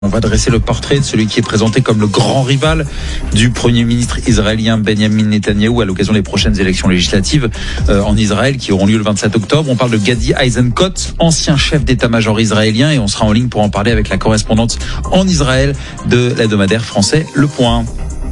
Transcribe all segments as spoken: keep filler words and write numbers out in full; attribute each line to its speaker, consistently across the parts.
Speaker 1: On va dresser le portrait de celui qui est présenté comme le grand rival du Premier ministre israélien Benjamin Netanyahou à l'occasion des prochaines élections législatives euh, en Israël qui auront lieu le vingt-sept octobre. On parle de Gadi Eisenkot, ancien chef d'état-major israélien, et on sera en ligne pour en parler avec la correspondante en Israël de l'hebdomadaire français Le Point.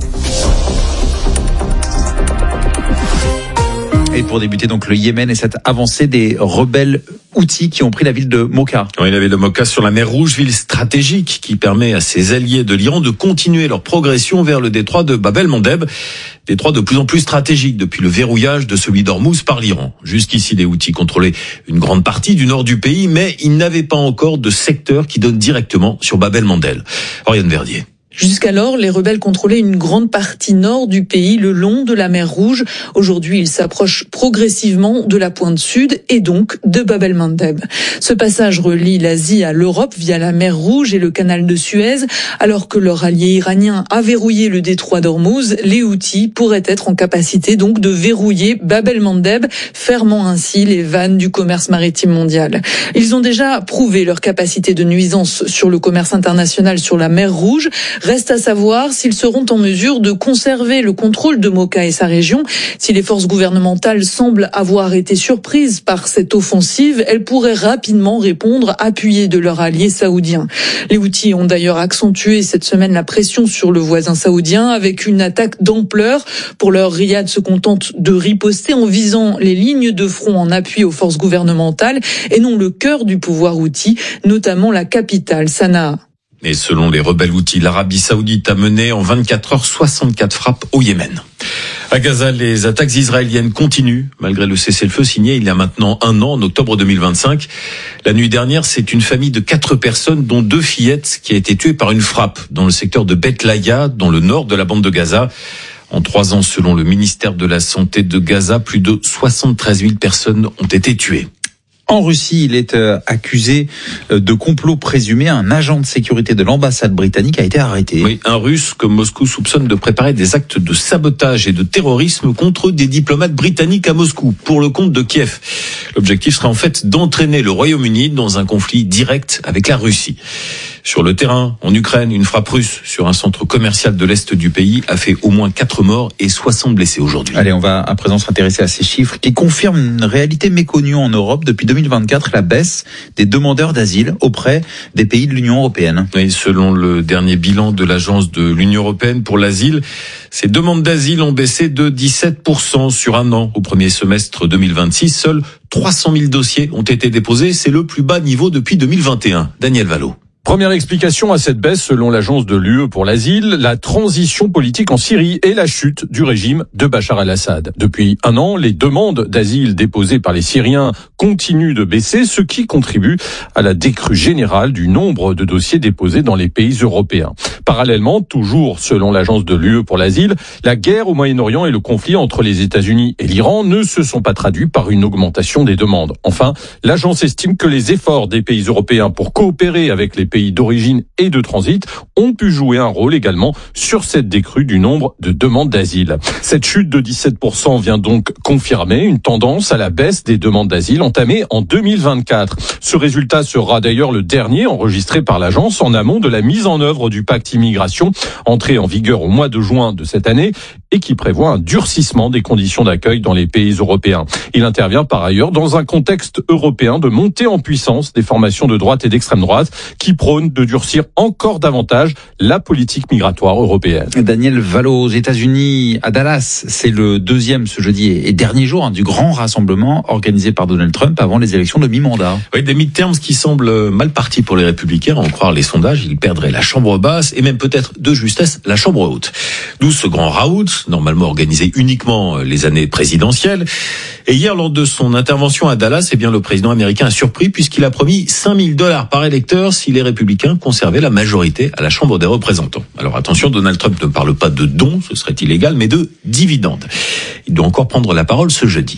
Speaker 1: Et pour débuter donc le Yémen et cette avancée des rebelles Houthis qui ont pris la ville de Mocha.
Speaker 2: Oui, la ville de Mocha sur la mer Rouge, ville stratégique qui permet à ses alliés de l'Iran de continuer leur progression vers le détroit de Bab el-Mandeb. Détroit de plus en plus stratégique depuis le verrouillage de celui d'Ormuz par l'Iran. Jusqu'ici, les Houthis contrôlaient une grande partie du nord du pays, mais ils n'avaient pas encore de secteur qui donne directement sur Bab el-Mandeb. Oriane Verdier.
Speaker 3: Jusqu'alors, les rebelles contrôlaient une grande partie nord du pays, le long de la mer Rouge. Aujourd'hui, ils s'approchent progressivement de la pointe sud et donc de Bab el-Mandeb. Ce passage relie l'Asie à l'Europe via la mer Rouge et le canal de Suez. Alors que leur allié iranien a verrouillé le détroit d'Ormuz, les Houthis pourraient être en capacité donc de verrouiller Bab el-Mandeb, fermant ainsi les vannes du commerce maritime mondial. Ils ont déjà prouvé leur capacité de nuisance sur le commerce international sur la mer Rouge. Reste à savoir s'ils seront en mesure de conserver le contrôle de Mocha et sa région. Si les forces gouvernementales semblent avoir été surprises par cette offensive, elles pourraient rapidement répondre appuyées de leurs alliés saoudiens. Les Houthis ont d'ailleurs accentué cette semaine la pression sur le voisin saoudien avec une attaque d'ampleur. Pour l'heure, Riyad se contente de riposter en visant les lignes de front en appui aux forces gouvernementales et non le cœur du pouvoir houthi, notamment la capitale, Sanaa.
Speaker 2: Et selon les rebelles Houthis, l'Arabie Saoudite a mené en vingt-quatre heures soixante-quatre frappes au Yémen. À Gaza, les attaques israéliennes continuent, malgré le cessez-le-feu signé il y a maintenant un an, en octobre deux mille vingt-cinq. La nuit dernière, c'est une famille de quatre personnes, dont deux fillettes, qui a été tuée par une frappe dans le secteur de Beth Laïa, dans le nord de la bande de Gaza. En trois ans, selon le ministère de la Santé de Gaza, plus de soixante-treize mille personnes ont été tuées.
Speaker 1: En Russie, il est euh, accusé de complot présumé. Un agent de sécurité de l'ambassade britannique a été arrêté.
Speaker 2: Oui, un Russe que Moscou soupçonne de préparer des actes de sabotage et de terrorisme contre des diplomates britanniques à Moscou, pour le compte de Kiev. L'objectif serait en fait d'entraîner le Royaume-Uni dans un conflit direct avec la Russie. Sur le terrain, en Ukraine, une frappe russe sur un centre commercial de l'Est du pays a fait au moins quatre morts et soixante blessés aujourd'hui.
Speaker 1: Allez, on va à présent s'intéresser à ces chiffres qui confirment une réalité méconnue en Europe depuis deux mille vingt-quatre, la baisse des demandeurs d'asile auprès des pays de l'Union européenne.
Speaker 2: Oui, selon le dernier bilan de l'Agence de l'Union européenne pour l'asile, ces demandes d'asile ont baissé de dix-sept pour cent sur un an. Au premier semestre deux mille vingt-six, seuls trois cent mille dossiers ont été déposés. C'est le plus bas niveau depuis deux mille vingt et un. Daniel Vallot.
Speaker 4: Première explication à cette baisse, selon l'agence de l'U E pour l'asile, la transition politique en Syrie et la chute du régime de Bachar el-Assad. Depuis un an, les demandes d'asile déposées par les Syriens continuent de baisser, ce qui contribue à la décrue générale du nombre de dossiers déposés dans les pays européens. Parallèlement, toujours selon l'agence de l'U E pour l'asile, la guerre au Moyen-Orient et le conflit entre les États-Unis et l'Iran ne se sont pas traduits par une augmentation des demandes. Enfin, l'agence estime que les efforts des pays européens pour coopérer avec les pays d'origine et de transit ont pu jouer un rôle également sur cette décrue du nombre de demandes d'asile. Cette chute de dix-sept pour cent vient donc confirmer une tendance à la baisse des demandes d'asile entamée en deux mille vingt-quatre. Ce résultat sera d'ailleurs le dernier enregistré par l'agence en amont de la mise en œuvre du pacte immigration, entré en vigueur au mois de juin de cette année et qui prévoit un durcissement des conditions d'accueil dans les pays européens. Il intervient par ailleurs dans un contexte européen de montée en puissance des formations de droite et d'extrême droite qui prônent de durcir encore davantage la politique migratoire européenne.
Speaker 1: Daniel Vallot, aux États-Unis, à Dallas, c'est le deuxième ce jeudi et dernier jour hein, du grand rassemblement organisé par Donald Trump avant les élections de mi-mandat.
Speaker 2: Oui, des midterms qui semblent mal partis pour les républicains. À en croire les sondages, ils perdraient la chambre basse et même peut-être de justesse la chambre haute. D'où ce grand raout, normalement organisé uniquement les années présidentielles. Et hier, lors de son intervention à Dallas, eh bien, le président américain a surpris puisqu'il a promis cinq mille dollars par électeur si les républicains conservaient la majorité à la Chambre des représentants. Alors attention, Donald Trump ne parle pas de dons, ce serait illégal, mais de dividendes. Il doit encore prendre la parole ce jeudi.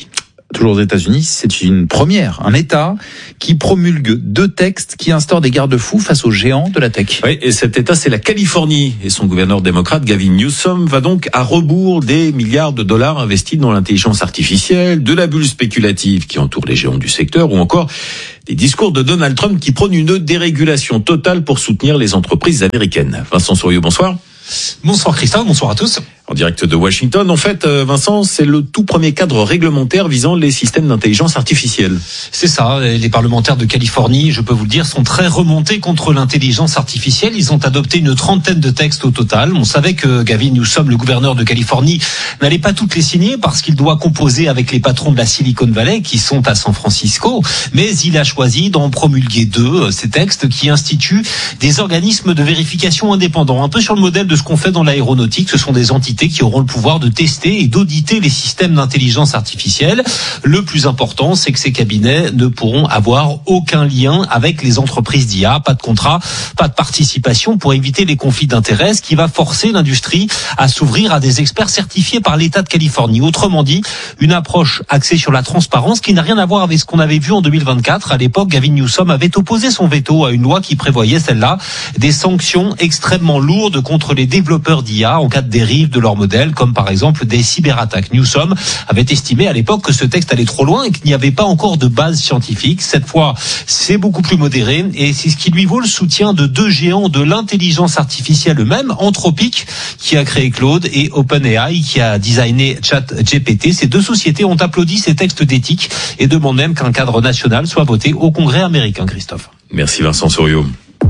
Speaker 1: toujours aux États-Unis, c'est une première. Un État qui promulgue deux textes qui instaurent des garde-fous face aux géants de la tech.
Speaker 2: Oui, et cet État, c'est la Californie. Et son gouverneur démocrate, Gavin Newsom, va donc à rebours des milliards de dollars investis dans l'intelligence artificielle, de la bulle spéculative qui entoure les géants du secteur, ou encore des discours de Donald Trump qui prônent une dérégulation totale pour soutenir les entreprises américaines. Vincent Souriau, bonsoir.
Speaker 5: Bonsoir Christophe, bonsoir à tous.
Speaker 2: En direct de Washington, en fait, Vincent, c'est le tout premier cadre réglementaire visant les systèmes d'intelligence artificielle.
Speaker 5: C'est ça, les parlementaires de Californie, je peux vous le dire, sont très remontés contre l'intelligence artificielle. Ils ont adopté une trentaine de textes au total. On savait que Gavin Newsom, le gouverneur de Californie, n'allait pas toutes les signer parce qu'il doit composer avec les patrons de la Silicon Valley qui sont à San Francisco. Mais il a choisi d'en promulguer deux, ces textes qui instituent des organismes de vérification indépendants. Un peu sur le modèle de ce qu'on fait dans l'aéronautique. Ce sont des entités qui auront le pouvoir de tester et d'auditer les systèmes d'intelligence artificielle. Le plus important, c'est que ces cabinets ne pourront avoir aucun lien avec les entreprises d'I A, pas de contrat, pas de participation pour éviter les conflits d'intérêts, ce qui va forcer l'industrie à s'ouvrir à des experts certifiés par l'État de Californie. Autrement dit, une approche axée sur la transparence qui n'a rien à voir avec ce qu'on avait vu en deux mille vingt-quatre. À l'époque, Gavin Newsom avait opposé son veto à une loi qui prévoyait, celle-là, des sanctions extrêmement lourdes contre les développeurs d'I A en cas de dérive de leur modèle, comme par exemple des cyberattaques. Newsom avait estimé à l'époque que ce texte allait trop loin et qu'il n'y avait pas encore de base scientifique. Cette fois, c'est beaucoup plus modéré et c'est ce qui lui vaut le soutien de deux géants de l'intelligence artificielle eux-mêmes, Anthropic, qui a créé Claude, et OpenAI, qui a designé ChatGPT. Ces deux sociétés ont applaudi ces textes d'éthique et demandent même qu'un cadre national soit voté au Congrès américain, Christophe.
Speaker 2: Merci Vincent Souriau.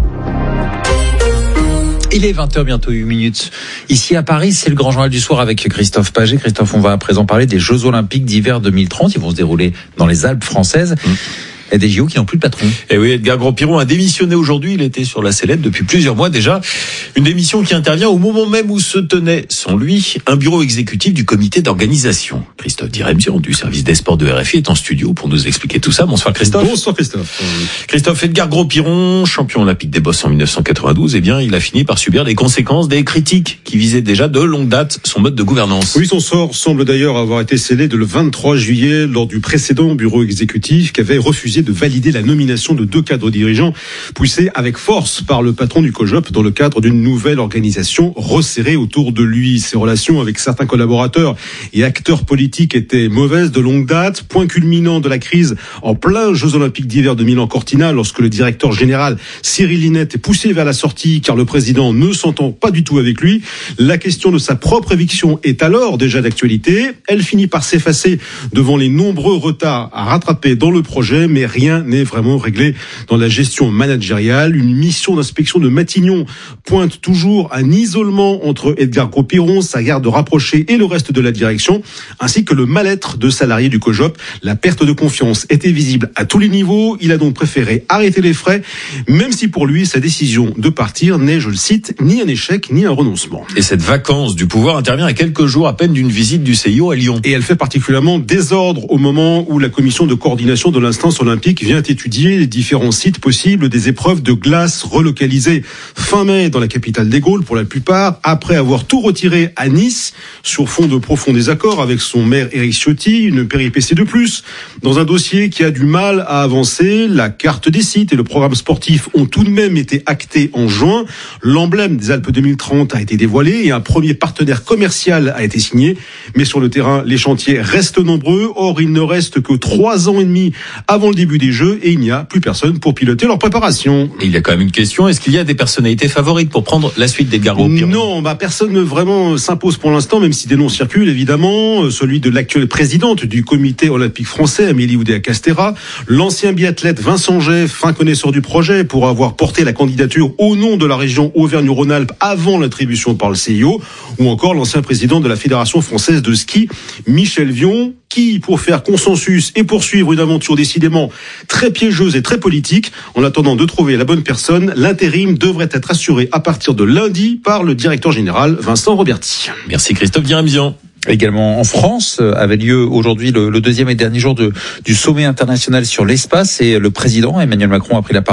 Speaker 1: Il est vingt heures, bientôt huit minutes. Ici à Paris, c'est le grand journal du soir avec Christophe Paget. Christophe, on va à présent parler des Jeux Olympiques d'hiver deux mille trente. Ils vont se dérouler dans les Alpes françaises. Mmh. Et des J O qui n'ont plus de patron.
Speaker 2: Et oui, Edgar Gros-Piron a démissionné aujourd'hui. Il était sur la sellette depuis plusieurs mois déjà. Une démission qui intervient au moment même où se tenait, sans lui, un bureau exécutif du comité d'organisation. Christophe Diremzian du service des sports de R F I est en studio pour nous expliquer tout ça. Bonsoir Christophe.
Speaker 6: Bonsoir Christophe.
Speaker 2: Christophe, Edgar Gros-Piron, champion olympique des bosses en dix-neuf cent quatre-vingt-douze, eh bien, il a fini par subir les conséquences des critiques qui visaient déjà de longue date son mode de gouvernance.
Speaker 6: Oui, son sort semble d'ailleurs avoir été scellé dès le vingt-trois juillet lors du précédent bureau exécutif qui avait refusé de valider la nomination de deux cadres dirigeants poussés avec force par le patron du COJOP dans le cadre d'une nouvelle organisation resserrée autour de lui. Ses relations avec certains collaborateurs et acteurs politiques étaient mauvaises de longue date. Point culminant de la crise en plein Jeux Olympiques d'hiver de Milan-Cortina lorsque le directeur général Cyril Linette est poussé vers la sortie car le président ne s'entend pas du tout avec lui. La question de sa propre éviction est alors déjà d'actualité. Elle finit par s'effacer devant les nombreux retards à rattraper dans le projet, mais rien n'est vraiment réglé dans la gestion managériale. Une mission d'inspection de Matignon pointe toujours un isolement entre Edgar Gros-Piron, sa garde rapprochée et le reste de la direction, ainsi que le mal-être de salariés du COJOP. La perte de confiance était visible à tous les niveaux. Il a donc préféré arrêter les frais, même si pour lui, sa décision de partir n'est, je le cite, ni un échec, ni un renoncement.
Speaker 2: Et cette vacance du pouvoir intervient à quelques jours à peine d'une visite du C I O à Lyon.
Speaker 6: Et elle fait particulièrement désordre au moment où la commission de coordination de l'instance olympique vient étudier les différents sites possibles des épreuves de glace relocalisées fin mai dans la capitale des Gaules pour la plupart, après avoir tout retiré à Nice sur fond de profonds désaccords avec son maire Éric Ciotti, une péripétie de plus dans un dossier qui a du mal à avancer. La carte des sites et le programme sportif ont tout de même été actés en juin. L'emblème des Alpes deux mille trente a été dévoilé et un premier partenaire commercial a été signé, mais sur le terrain, les chantiers restent nombreux. Or, il ne reste que trois ans et demi avant le début des Jeux et il n'y a plus personne pour piloter leur préparation.
Speaker 2: Et il y a quand même une question, est-ce qu'il y a des personnalités favorites pour prendre la suite d'Edgar Gros-Piron ?
Speaker 6: Non, bah personne ne vraiment s'impose pour l'instant, même si des noms circulent évidemment. Celui de l'actuelle présidente du comité olympique français, Amélie Oudéa-Castéra, l'ancien biathlète Vincent Jay, fin connaisseur du projet pour avoir porté la candidature au nom de la région Auvergne-Rhône-Alpes avant l'attribution par le C I O, ou encore l'ancien président de la Fédération française de ski, Michel Vion, qui, pour faire consensus et poursuivre une aventure décidément très piégeuse et très politique, en attendant de trouver la bonne personne, l'intérim devrait être assuré à partir de lundi par le directeur général Vincent Roberti.
Speaker 2: Merci Christophe Diremzian.
Speaker 1: Également en France avait lieu aujourd'hui le, le deuxième et dernier jour de, du sommet international sur l'espace et le président Emmanuel Macron a pris la parole.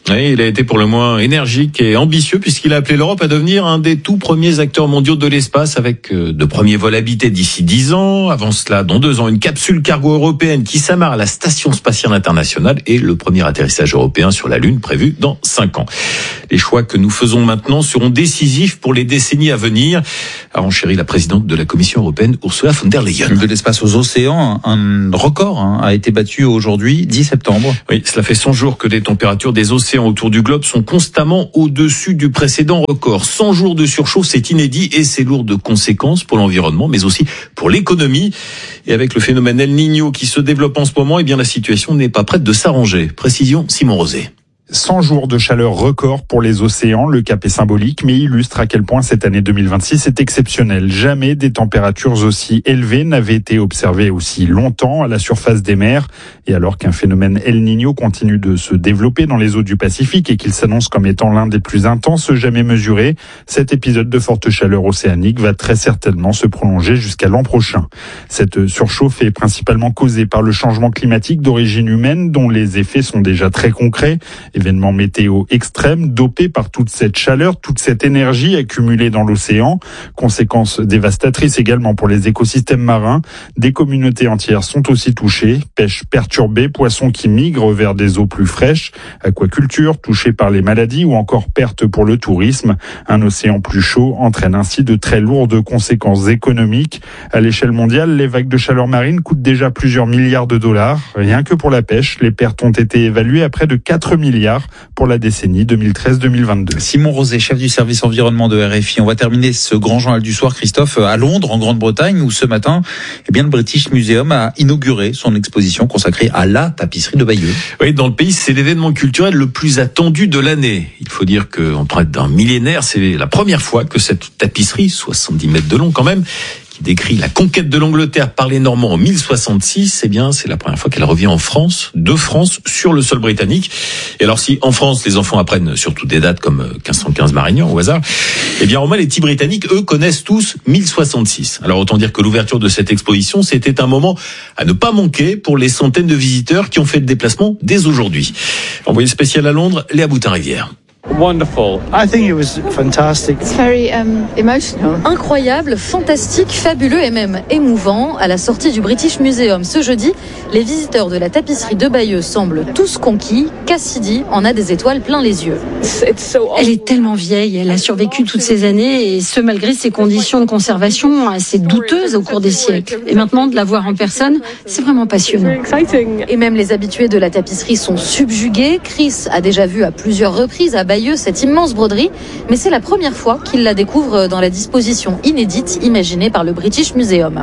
Speaker 2: Oui, il a été pour le moins énergique et ambitieux puisqu'il a appelé l'Europe à devenir un des tout premiers acteurs mondiaux de l'espace avec de premiers vols habités d'ici dix ans. Avant cela, dans deux ans, une capsule cargo européenne qui s'amarre à la Station spatiale internationale et le premier atterrissage européen sur la Lune prévu dans cinq ans. Les choix que nous faisons maintenant seront décisifs pour les décennies à venir, a renchéri la présidente de la Commission européenne, Ursula von der Leyen.
Speaker 1: De l'espace aux océans, un record hein, a été battu aujourd'hui, dix septembre.
Speaker 2: Oui, cela fait cent jours que les températures des océans autour du globe sont constamment au-dessus du précédent record. cent jours de surchauffe, c'est inédit et c'est lourd de conséquences pour l'environnement, mais aussi pour l'économie. Et avec le phénomène El Niño qui se développe en ce moment, eh bien la situation n'est pas prête de s'arranger. Précision, Simon Rosé.
Speaker 7: cent jours de chaleur record pour les océans, le cap est symbolique, mais illustre à quel point cette année deux mille vingt-six est exceptionnelle. Jamais des températures aussi élevées n'avaient été observées aussi longtemps à la surface des mers. Et alors qu'un phénomène El Niño continue de se développer dans les eaux du Pacifique et qu'il s'annonce comme étant l'un des plus intenses jamais mesurés, cet épisode de forte chaleur océanique va très certainement se prolonger jusqu'à l'an prochain. Cette surchauffe est principalement causée par le changement climatique d'origine humaine, dont les effets sont déjà très concrets. Événements météo extrêmes, dopés par toute cette chaleur, toute cette énergie accumulée dans l'océan. Conséquences dévastatrices également pour les écosystèmes marins. Des communautés entières sont aussi touchées. Pêche perturbée, poissons qui migrent vers des eaux plus fraîches, aquaculture touchée par les maladies ou encore perte pour le tourisme. Un océan plus chaud entraîne ainsi de très lourdes conséquences économiques. À l'échelle mondiale, les vagues de chaleur marine coûtent déjà plusieurs milliards de dollars. Rien que pour la pêche, les pertes ont été évaluées à près de quatre milliards pour la décennie deux mille treize deux mille vingt-deux.
Speaker 1: Simon Rosé, chef du service environnement de R F I. On va terminer ce grand journal du soir, Christophe, à Londres, en Grande-Bretagne, où ce matin, eh bien, le British Museum a inauguré son exposition consacrée à la tapisserie de Bayeux.
Speaker 2: Oui, dans le pays, c'est l'événement culturel le plus attendu de l'année. Il faut dire qu'en près d'un millénaire, c'est la première fois que cette tapisserie, soixante-dix mètres de long quand même, qui décrit la conquête de l'Angleterre par les Normands en mille soixante-six, eh bien, c'est la première fois qu'elle revient en France, de France, sur le sol britannique. Et alors, si en France, les enfants apprennent surtout des dates comme quinze cent quinze Marignan, au hasard, eh bien, au moins, les petits Britanniques, eux, connaissent tous mille soixante-six. Alors, autant dire que l'ouverture de cette exposition, c'était un moment à ne pas manquer pour les centaines de visiteurs qui ont fait le déplacement dès aujourd'hui. Envoyé spécial à Londres, Léa Boutin-Rivière.
Speaker 8: Wonderful. I think it was fantastic.
Speaker 9: It's very um, emotional. Incroyable, fantastique, fabuleux et même émouvant. À la sortie du British Museum ce jeudi, les visiteurs de la tapisserie de Bayeux semblent tous conquis. Cassidy en a des étoiles plein les yeux.
Speaker 10: Elle est tellement vieille, elle a survécu toutes ces années et ce malgré ses conditions de conservation assez douteuses au cours des siècles. Et maintenant de la voir en personne, c'est vraiment passionnant.
Speaker 9: Et même les habitués de la tapisserie sont subjugués. Chris a déjà vu à plusieurs reprises à Bayeux cette immense broderie, mais c'est la première fois qu'il la découvre dans la disposition inédite imaginée par le British Museum.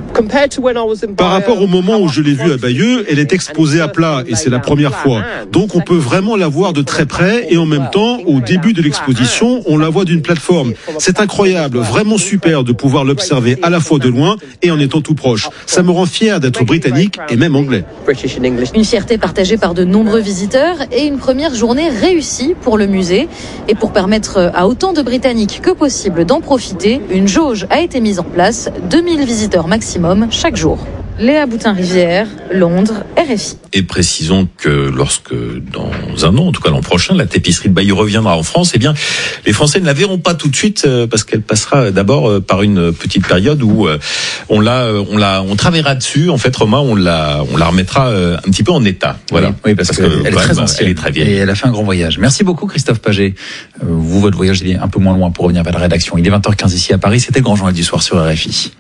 Speaker 6: Par rapport au moment où je l'ai vue à Bayeux, elle est exposée à plat et c'est la première fois. Donc on peut vraiment la voir de très près et en même temps, au début de l'exposition, on la voit d'une plateforme. C'est incroyable, vraiment super de pouvoir l'observer à la fois de loin et en étant tout proche. Ça me rend fier d'être britannique et même anglais.
Speaker 9: Une fierté partagée par de nombreux visiteurs et une première journée réussie pour le musée. Et pour permettre à autant de Britanniques que possible d'en profiter, une jauge a été mise en place, deux mille visiteurs maximum chaque jour. Léa Boutin-Rivière, Londres, R F I.
Speaker 2: Et précisons que lorsque, dans un an, en tout cas l'an prochain, la tapisserie de Bayeux reviendra en France, eh bien, les Français ne la verront pas tout de suite parce qu'elle passera d'abord par une petite période où on la, on la, on travaillera dessus. En fait, Romain, on la, on la remettra un petit peu en état. Voilà.
Speaker 1: Oui, oui parce, parce qu'elle est très ancienne. Elle est très vieille. Et elle a fait un grand voyage. Merci beaucoup, Christophe Paget. Vous, votre voyage, il est un peu moins loin pour revenir vers la rédaction. Il est vingt heures quinze ici à Paris. C'était le grand journal du soir sur R F I.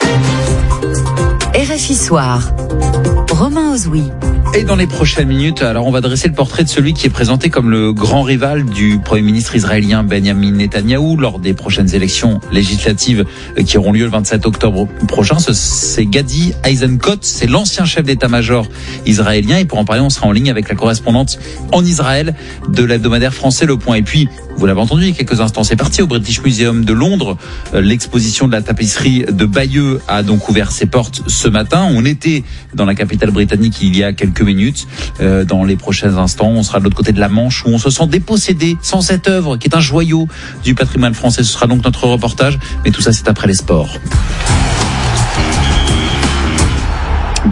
Speaker 11: R F I Soir, Romain Ozoui.
Speaker 1: Et dans les prochaines minutes, alors on va dresser le portrait de celui qui est présenté comme le grand rival du Premier ministre israélien Benjamin Netanyahou lors des prochaines élections législatives qui auront lieu le vingt-sept octobre prochain. C'est Gadi Eisenkot, c'est l'ancien chef d'état-major israélien. Et pour en parler, on sera en ligne avec la correspondante en Israël de l'hebdomadaire français Le Point. Et puis, vous l'avez entendu il y a quelques instants, c'est parti au British Museum de Londres. L'exposition de la tapisserie de Bayeux a donc ouvert ses portes ce matin. On était dans la capitale britannique il y a quelques minutes. Euh, dans les prochains instants, on sera de l'autre côté de la Manche où on se sent dépossédé sans cette œuvre qui est un joyau du patrimoine français. Ce sera donc notre reportage. Mais tout ça, c'est après les sports.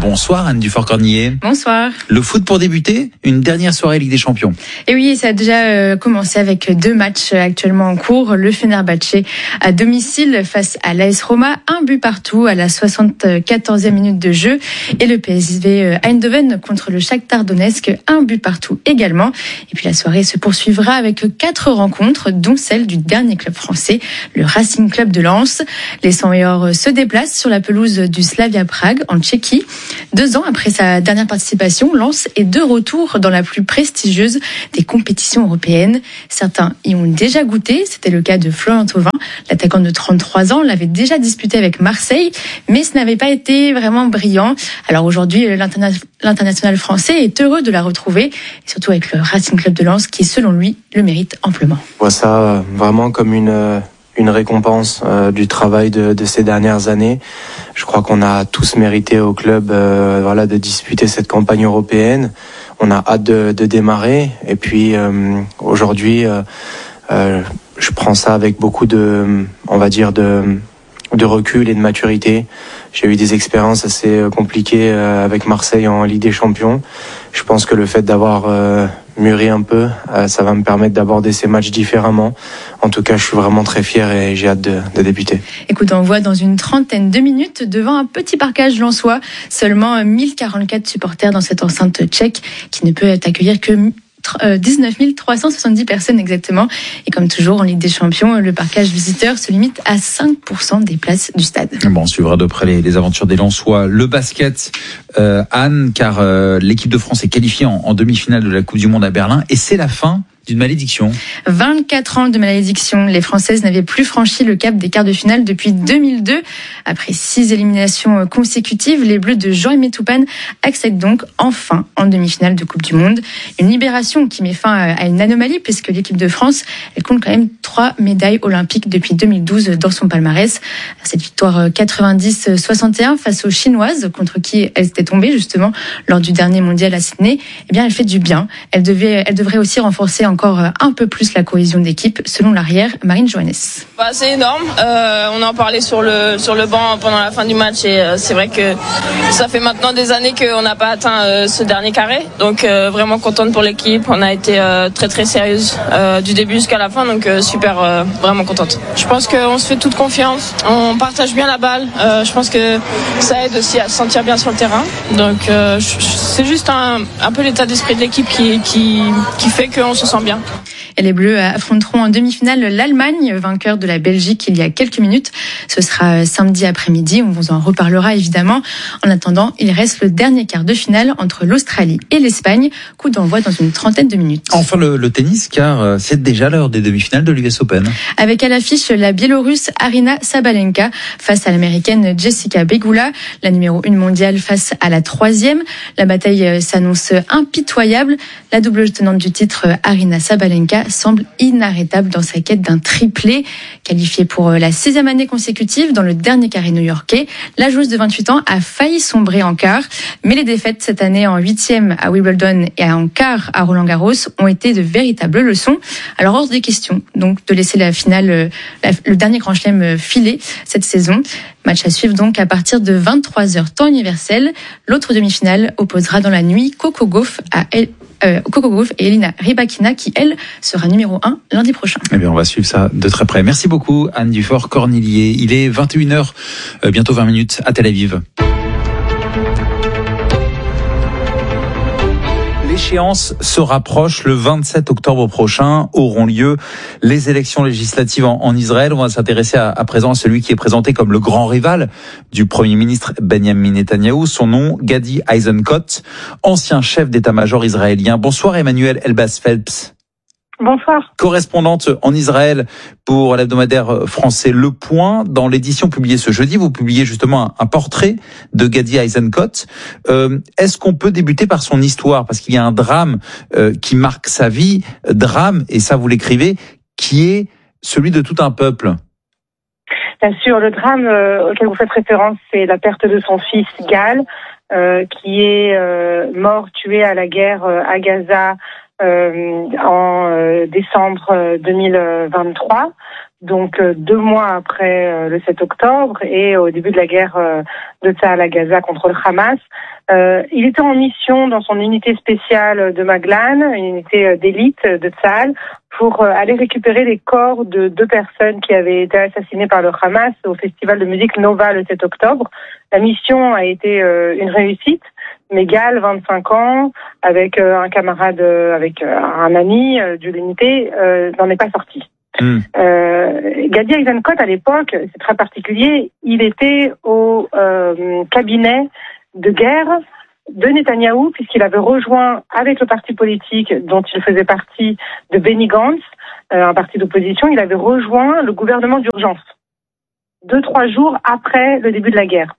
Speaker 1: Bonsoir Anne Dufort-Cornillet.
Speaker 12: Bonsoir.
Speaker 1: Le foot pour débuter, une dernière soirée Ligue des Champions.
Speaker 12: Et oui, ça a déjà euh, commencé avec deux matchs actuellement en cours. Le Fenerbahçe à domicile face à l'A S Roma, un but partout à la soixante-quatorzième minute de jeu. Et le P S V Eindhoven contre le Shakhtar Donetsk, un but partout également. Et puis la soirée se poursuivra avec quatre rencontres, dont celle du dernier club français, le Racing Club de Lens. Les cent meilleurs se déplacent sur la pelouse du Slavia Prague en Tchéquie. Deux ans après sa dernière participation, Lens est de retour dans la plus prestigieuse des compétitions européennes. Certains y ont déjà goûté, c'était le cas de Florent Thauvin. L'attaquant de trente-trois ans l'avait déjà disputé avec Marseille, mais ce n'avait pas été vraiment brillant. Alors aujourd'hui, l'interna- l'international français est heureux de la retrouver, et surtout avec le Racing Club de Lens qui, selon lui, le mérite amplement.
Speaker 13: Je vois ça vraiment comme une... une récompense euh, du travail de, de ces dernières années. Je crois qu'on a tous mérité au club euh, voilà, de disputer cette campagne européenne. On a hâte de, de démarrer. Et puis euh, aujourd'hui, euh, euh, je prends ça avec beaucoup de, on va dire, de, de recul et de maturité. J'ai eu des expériences assez compliquées euh, avec Marseille en Ligue des Champions. Je pense que le fait d'avoir euh, mûri un peu, euh, ça va me permettre d'aborder ces matchs différemment. En tout cas, je suis vraiment très fier et j'ai hâte de, de débuter.
Speaker 12: Écoute, on voit dans une trentaine de minutes devant un petit parcage lensois, seulement mille quarante-quatre supporters dans cette enceinte tchèque qui ne peut accueillir que dix-neuf mille trois cent soixante-dix personnes exactement. Et comme toujours en Ligue des Champions, le parquage visiteur se limite à cinq pour cent des places du stade.
Speaker 1: Bon, on suivra de près les, les aventures des Lensois. Le basket, euh, Anne, car euh, l'équipe de France est qualifiée en, en demi-finale de la Coupe du Monde à Berlin, et c'est la fin d'une malédiction.
Speaker 12: vingt-quatre ans de malédiction. Les Françaises n'avaient plus franchi le cap des quarts de finale depuis deux mille deux. Après six éliminations consécutives, les Bleus de Jean-Aimé Toupane accèdent donc enfin en demi-finale de Coupe du Monde. Une libération qui met fin à une anomalie puisque l'équipe de France, elle compte quand même trois médailles olympiques depuis deux mille douze dans son palmarès. Cette victoire quatre-vingt-dix soixante et un face aux Chinoises, contre qui elle s'était tombée justement lors du dernier mondial à Sydney, eh bien elle fait du bien. Elle devait, elle devrait aussi renforcer encore un peu plus la cohésion d'équipe, selon l'arrière Marine Johannes.
Speaker 14: Bah, c'est énorme. Euh, on en parlait sur le sur le banc pendant la fin du match et euh, c'est vrai que ça fait maintenant des années qu'on n'a pas atteint euh, ce dernier carré. Donc euh, vraiment contente pour l'équipe. On a été euh, très très sérieuse euh, du début jusqu'à la fin. Donc euh, super, euh, vraiment contente. Je pense qu'on se fait toute confiance. On partage bien la balle. Euh, je pense que ça aide aussi à se sentir bien sur le terrain. Donc euh, c'est juste un, un peu l'état d'esprit de l'équipe qui qui qui fait qu'on se sent bien.
Speaker 12: Et les Bleus affronteront en demi-finale l'Allemagne, vainqueur de la Belgique il y a quelques minutes. Ce sera samedi après-midi, on vous en reparlera évidemment. En attendant, il reste le dernier quart de finale entre l'Australie et l'Espagne. Coup d'envoi dans une trentaine de minutes.
Speaker 1: Enfin le, le tennis, car c'est déjà l'heure des demi-finales de l'U S Open.
Speaker 12: Avec à l'affiche la Biélorusse Aryna Sabalenka face à l'Américaine Jessica Pegula, la numéro une mondiale face à la troisième. La bataille s'annonce impitoyable. La double tenante du titre, Aryna Sabalenka, semble inarrêtable dans sa quête d'un triplé. Qualifiée pour la sixième année consécutive dans le dernier carré new-yorkais, la joueuse de vingt-huit ans a failli sombrer en quart, mais les défaites cette année en huitième à Wimbledon et en quart à Roland-Garros ont été de véritables leçons. Alors hors des questions donc de laisser la finale, la, le dernier grand chelem filer cette saison. Match à suivre donc à partir de vingt-trois heures temps universel. L'autre demi-finale opposera dans la nuit Coco Gauff à El Euh, Coco Gauff et Elina Rybakina qui, elle, sera numéro un lundi prochain.
Speaker 1: Eh bien, on va suivre ça de très près. Merci beaucoup, Anne Dufort-Cornillet. Il est vingt et une heures, euh, bientôt vingt minutes à Tel Aviv. L'échéance se rapproche. Le vingt-sept octobre prochain auront lieu les élections législatives en, en Israël. On va s'intéresser à, à présent à celui qui est présenté comme le grand rival du Premier ministre Benjamin Netanyahou. Son nom, Gadi Eisenkot, ancien chef d'état-major israélien. Bonsoir Emmanuel Elbaz-Phelps.
Speaker 15: Bonsoir.
Speaker 1: Correspondante en Israël pour l'hebdomadaire français Le Point. Dans l'édition publiée ce jeudi, vous publiez justement un, un portrait de Gadi Eisenkot. Euh, est-ce qu'on peut débuter par son histoire? Parce qu'il y a un drame euh, qui marque sa vie, drame, et ça vous l'écrivez, qui est celui de tout un peuple.
Speaker 15: Bien sûr, le drame euh, auquel vous faites référence, c'est la perte de son fils Gal, euh, qui est euh, mort, tué à la guerre euh, à Gaza, euh, en euh, décembre deux mille vingt-trois. Donc euh, deux mois après euh, le sept octobre et au début de la guerre euh, de Tsahal à Gaza contre le Hamas. Euh, il était en mission dans son unité spéciale de Maglan, une unité euh, d'élite de Tsahal, pour euh, aller récupérer les corps de deux personnes qui avaient été assassinées par le Hamas au festival de musique Nova le sept octobre. La mission a été euh, une réussite. Megal, vingt-cinq ans, avec euh, un camarade, euh, avec euh, un ami euh, de l'unité, euh, n'en est pas sorti. Mmh. Euh, Gadi Eisenkot, à l'époque, c'est très particulier, il était au euh, cabinet de guerre de Netanyahou, puisqu'il avait rejoint avec le parti politique dont il faisait partie de Benny Gantz, euh, un parti d'opposition, il avait rejoint le gouvernement d'urgence, deux, trois jours après le début de la guerre.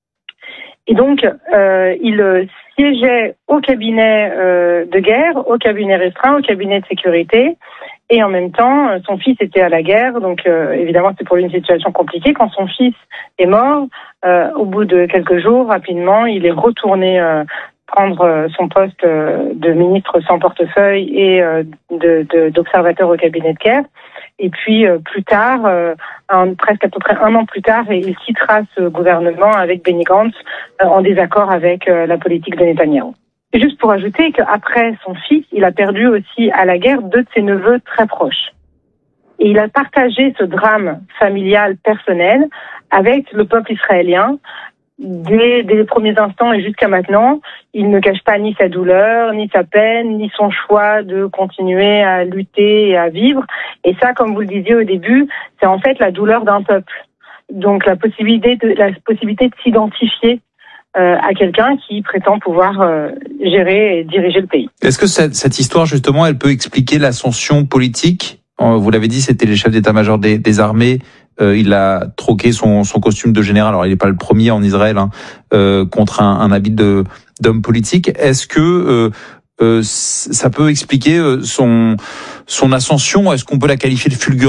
Speaker 15: Et donc, euh, il siégeait au cabinet euh, de guerre, au cabinet restreint, au cabinet de sécurité, et en même temps, son fils était à la guerre, donc euh, évidemment c'est pour lui une situation compliquée. Quand son fils est mort, euh, au bout de quelques jours, rapidement, il est retourné euh, prendre euh, son poste euh, de ministre sans portefeuille et euh, de, de, d'observateur au cabinet de guerre. Et puis euh, plus tard, euh, un, presque à peu près un an plus tard, il quittera ce gouvernement avec Benny Gantz euh, en désaccord avec euh, la politique de Netanyahou. Et juste pour ajouter qu'après son fils, il a perdu aussi à la guerre deux de ses neveux très proches. Et il a partagé ce drame familial personnel avec le peuple israélien. Dès, dès les premiers instants et jusqu'à maintenant, il ne cache pas ni sa douleur, ni sa peine, ni son choix de continuer à lutter et à vivre. Et ça, comme vous le disiez au début, c'est en fait la douleur d'un peuple. Donc la possibilité de, la possibilité de s'identifier euh, à quelqu'un qui prétend pouvoir euh, gérer et diriger le pays.
Speaker 1: Est-ce que cette, cette histoire, justement, elle peut expliquer l'ascension politique ? Vous l'avez dit, c'était les chefs d'état-major des, des armées. Euh, il a troqué son, son costume de général. Alors, il n'est pas le premier en Israël hein, euh, contre un, un habit de d'homme politique. Est-ce que euh, euh, ça peut expliquer son son ascension ? Est-ce qu'on peut la qualifier de fulgurante ?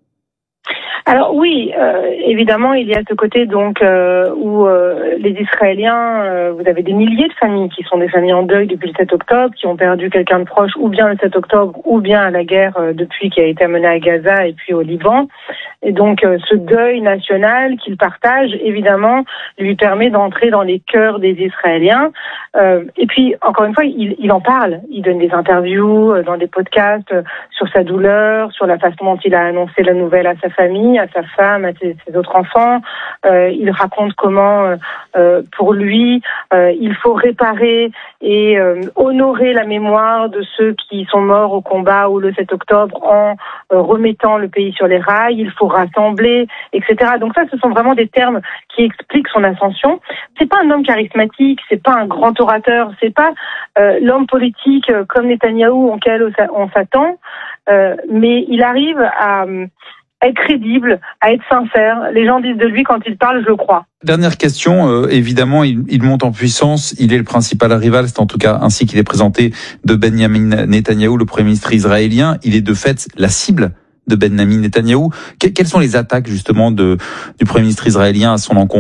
Speaker 15: Alors oui, euh, évidemment, il y a ce côté donc euh, où euh, les Israéliens, euh, vous avez des milliers de familles qui sont des familles en deuil depuis le sept octobre, qui ont perdu quelqu'un de proche, ou bien le sept octobre, ou bien à la guerre euh, depuis qui a été amenée à Gaza et puis au Liban. Et donc euh, ce deuil national qu'il partage, évidemment, lui permet d'entrer dans les cœurs des Israéliens. Euh, et puis, encore une fois, il, il en parle. Il donne des interviews, euh, dans des podcasts, euh, sur sa douleur, sur la façon dont il a annoncé la nouvelle à sa famille, à sa femme, à ses, ses autres enfants. Euh, il raconte comment, euh, pour lui, euh, il faut réparer et euh, honorer la mémoire de ceux qui sont morts au combat ou le sept octobre en euh, remettant le pays sur les rails. Il faut rassembler, et cetera. Donc ça, ce sont vraiment des termes qui expliquent son ascension. C'est pas un homme charismatique, c'est pas un grand orateur, c'est pas euh, l'homme politique euh, comme Netanyahou auquel on s'attend, euh, mais il arrive à être crédible, à être sincère. Les gens disent de lui, quand il parle, je le crois.
Speaker 1: Dernière question, euh, évidemment, il, il monte en puissance, il est le principal rival, c'est en tout cas ainsi qu'il est présenté, de Benyamin Netanyahou, le Premier ministre israélien. Il est de fait la cible de Benyamin Netanyahou. Que, quelles sont les attaques justement de, du Premier ministre israélien à son encontre ?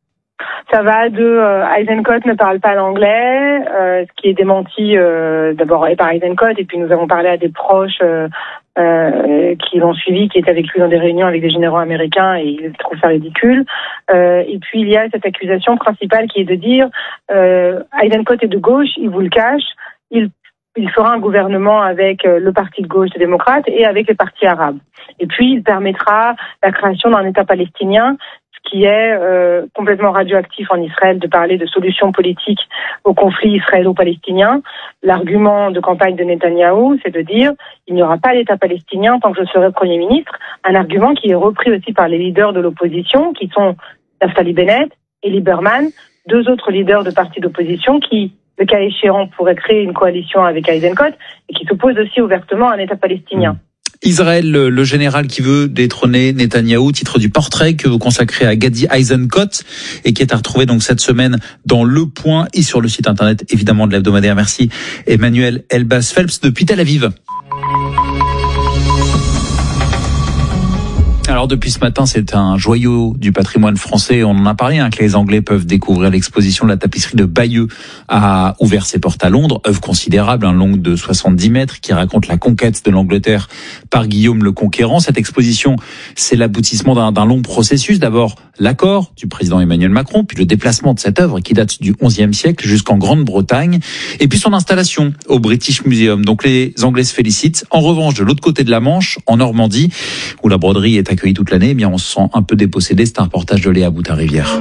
Speaker 15: Ça va de euh, Eisenkot ne parle pas l'anglais, euh, ce qui est démenti euh, d'abord par Eisenkot, et puis nous avons parlé à des proches euh, euh, qui l'ont suivi, qui étaient avec lui dans des réunions avec des généraux américains, et ils trouvent ça ridicule. Euh, et puis il y a cette accusation principale qui est de dire euh, Eisenkot est de gauche, il vous le cache, il il fera un gouvernement avec le parti de gauche des démocrates et avec les partis arabes. Et puis il permettra la création d'un État palestinien, qui est euh, complètement radioactif en Israël, de parler de solutions politiques au conflit israélo-palestinien. L'argument de campagne de Netanyahou, c'est de dire il n'y aura pas d'État palestinien tant que je serai Premier ministre, un argument qui est repris aussi par les leaders de l'opposition, qui sont Naftali Bennett et Lieberman, deux autres leaders de partis d'opposition qui, le cas échéant, pourraient créer une coalition avec Eisenkot et qui s'opposent aussi ouvertement à un État palestinien.
Speaker 1: Israël, le général qui veut détrôner Netanyahou, titre du portrait que vous consacrez à Gadi Eisenkot et qui est à retrouver donc cette semaine dans Le Point et sur le site internet évidemment de l'hebdomadaire. Merci Emmanuel Elbaz Phelps depuis Tel Aviv. Alors depuis ce matin, c'est un joyau du patrimoine français. On en a parlé, hein, que les Anglais peuvent découvrir. L'exposition de la tapisserie de Bayeux a ouvert ses portes à Londres. Œuvre considérable, hein, longue de soixante-dix mètres, qui raconte la conquête de l'Angleterre par Guillaume le Conquérant. Cette exposition, c'est l'aboutissement d'un, d'un long processus. D'abord, l'accord du président Emmanuel Macron, puis le déplacement de cette œuvre qui date du onzième siècle jusqu'en Grande-Bretagne, et puis son installation au British Museum. Donc les Anglais se félicitent. En revanche, de l'autre côté de la Manche, en Normandie, où la broderie est accueillie toute l'année, eh bien on se sent un peu dépossédé. C'est un reportage de Léa Boutin-Rivière.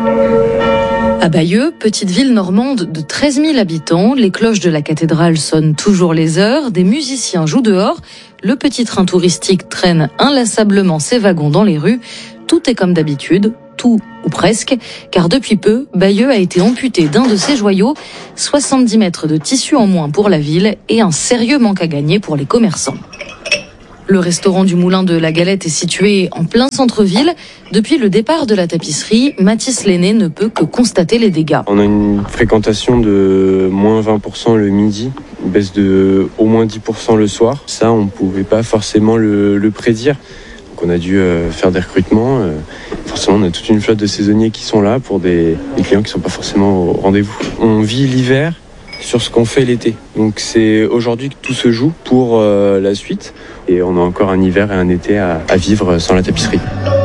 Speaker 9: À Bayeux, petite ville normande de treize mille habitants, les cloches de la cathédrale sonnent toujours les heures, des musiciens jouent dehors, le petit train touristique traîne inlassablement ses wagons dans les rues. Tout est comme d'habitude, tout ou presque, car depuis peu, Bayeux a été amputé d'un de ses joyaux, soixante-dix mètres de tissu en moins pour la ville et un sérieux manque à gagner pour les commerçants. Le restaurant du Moulin de la Galette est situé en plein centre-ville. Depuis le départ de la tapisserie, Mathis Lenné ne peut que constater les dégâts.
Speaker 13: On a une fréquentation de moins vingt pour cent le midi, une baisse de au moins dix pour cent le soir. Ça, on ne pouvait pas forcément le, le prédire. Donc on a dû euh, faire des recrutements. Euh, forcément, on a toute une flotte de saisonniers qui sont là pour des, des clients qui ne sont pas forcément au rendez-vous. On vit l'hiver sur ce qu'on fait l'été. Donc c'est aujourd'hui que tout se joue pour euh, la suite. Et on a encore un hiver et un été à, à vivre sans la tapisserie.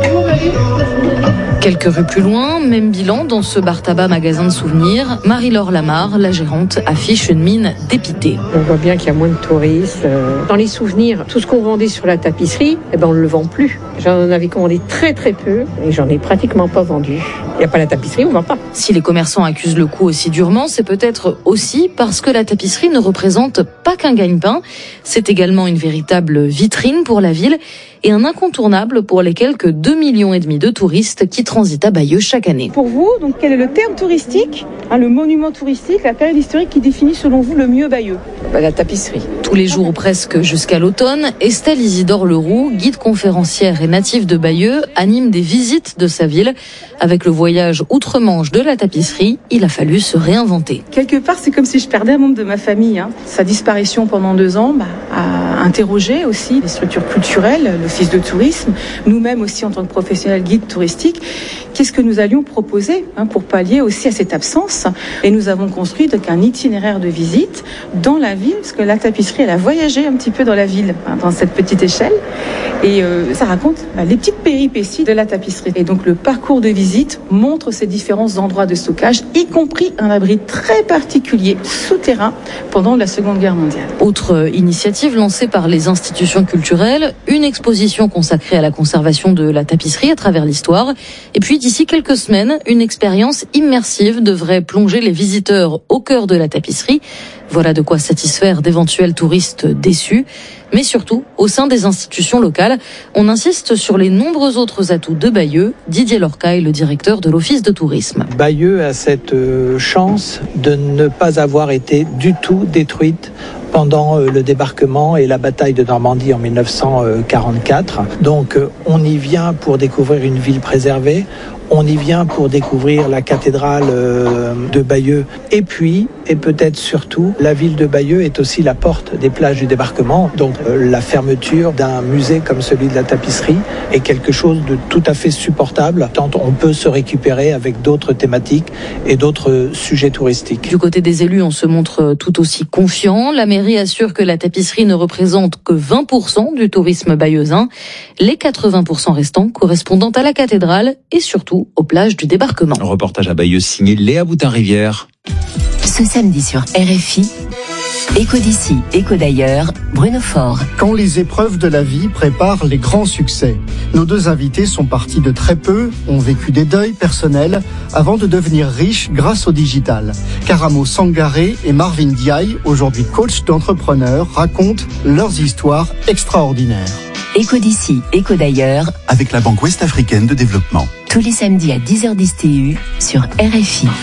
Speaker 9: Quelques rues plus loin, même bilan dans ce bar-tabac magasin de souvenirs. Marie-Laure Lamarre, la gérante, affiche une mine dépitée.
Speaker 16: On voit bien qu'il y a moins de touristes. Dans les souvenirs, tout ce qu'on vendait sur la tapisserie, eh ben on ne le vend plus. J'en avais commandé très très peu et j'en ai pratiquement pas vendu. Il n'y a pas la tapisserie, on ne vend pas.
Speaker 9: Si les commerçants accusent le coup aussi durement, c'est peut-être aussi parce que la tapisserie ne représente pas qu'un gagne-pain. C'est également une véritable vitrine pour la ville et un incontournable pour les quelques deux millions et demi de touristes qui transitent à Bayeux chaque année.
Speaker 17: Pour vous, donc quel est le terme touristique, hein, le monument touristique, la période historique qui définit selon vous le mieux Bayeux?
Speaker 16: Bah, la tapisserie.
Speaker 9: Tous les jours ou presque jusqu'à l'automne, Estelle Isidore Leroux, guide conférencière et native de Bayeux, anime des visites de sa ville. Avec le voyage outre-Manche de la tapisserie, il a fallu se réinventer.
Speaker 17: Quelque part, c'est comme si je perdais un membre de ma famille. Hein. Sa disparition pendant deux ans bah, a interrogé aussi les structures culturelles, l'office de tourisme, nous-mêmes aussi en tant que professionnels guides touristiques. Qu'est-ce que nous allions proposer hein, pour pallier aussi à cette absence? Et nous avons construit donc un itinéraire de visite dans la ville, parce que la tapisserie, elle a voyagé un petit peu dans la ville, hein, dans cette petite échelle. Et euh, ça raconte bah, les petites péripéties de la tapisserie. Et donc le parcours de visite montre ces différents endroits de stockage, y compris un abri très particulier souterrain pendant la Seconde Guerre mondiale.
Speaker 9: Autre initiative lancée par les institutions culturelles, une exposition consacrée à la conservation de la tapisserie à travers l'histoire. Et puis d'ici quelques semaines, une expérience immersive devrait plonger les visiteurs au cœur de la tapisserie. Voilà de quoi satisfaire d'éventuels touristes déçus. Mais surtout, au sein des institutions locales, on insiste sur les nombreux autres atouts de Bayeux. Didier Lorcaille, le directeur de l'Office de tourisme.
Speaker 18: Bayeux a cette chance de ne pas avoir été du tout détruite pendant le débarquement et la bataille de Normandie en mille neuf cent quarante-quatre. Donc on y vient pour découvrir une ville préservée. On y vient pour découvrir la cathédrale de Bayeux. Et puis, et peut-être surtout, la ville de Bayeux est aussi la porte des plages du débarquement. Donc la fermeture d'un musée comme celui de la tapisserie est quelque chose de tout à fait supportable, tant on peut se récupérer avec d'autres thématiques et d'autres sujets touristiques.
Speaker 9: Du côté des élus, on se montre tout aussi confiant. La mairie assure que la tapisserie ne représente que vingt pour cent du tourisme bayeuxin, les quatre-vingts pour cent restants correspondant à la cathédrale et surtout aux plages du débarquement.
Speaker 1: Un reportage à Bayeux signé Léa Boutin-Rivière.
Speaker 11: Ce samedi sur R F I, Écho d'ici, écho d'ailleurs, Bruno Faure.
Speaker 19: Quand les épreuves de la vie préparent les grands succès, nos deux invités sont partis de très peu, ont vécu des deuils personnels avant de devenir riches grâce au digital. Karamo Sangaré et Marvin Diaye, aujourd'hui coach d'entrepreneurs, racontent leurs histoires extraordinaires.
Speaker 11: Écho d'ici, écho d'ailleurs,
Speaker 20: avec la Banque Ouest-Africaine de Développement.
Speaker 11: Tous les samedis à dix heures dix T U sur R F I.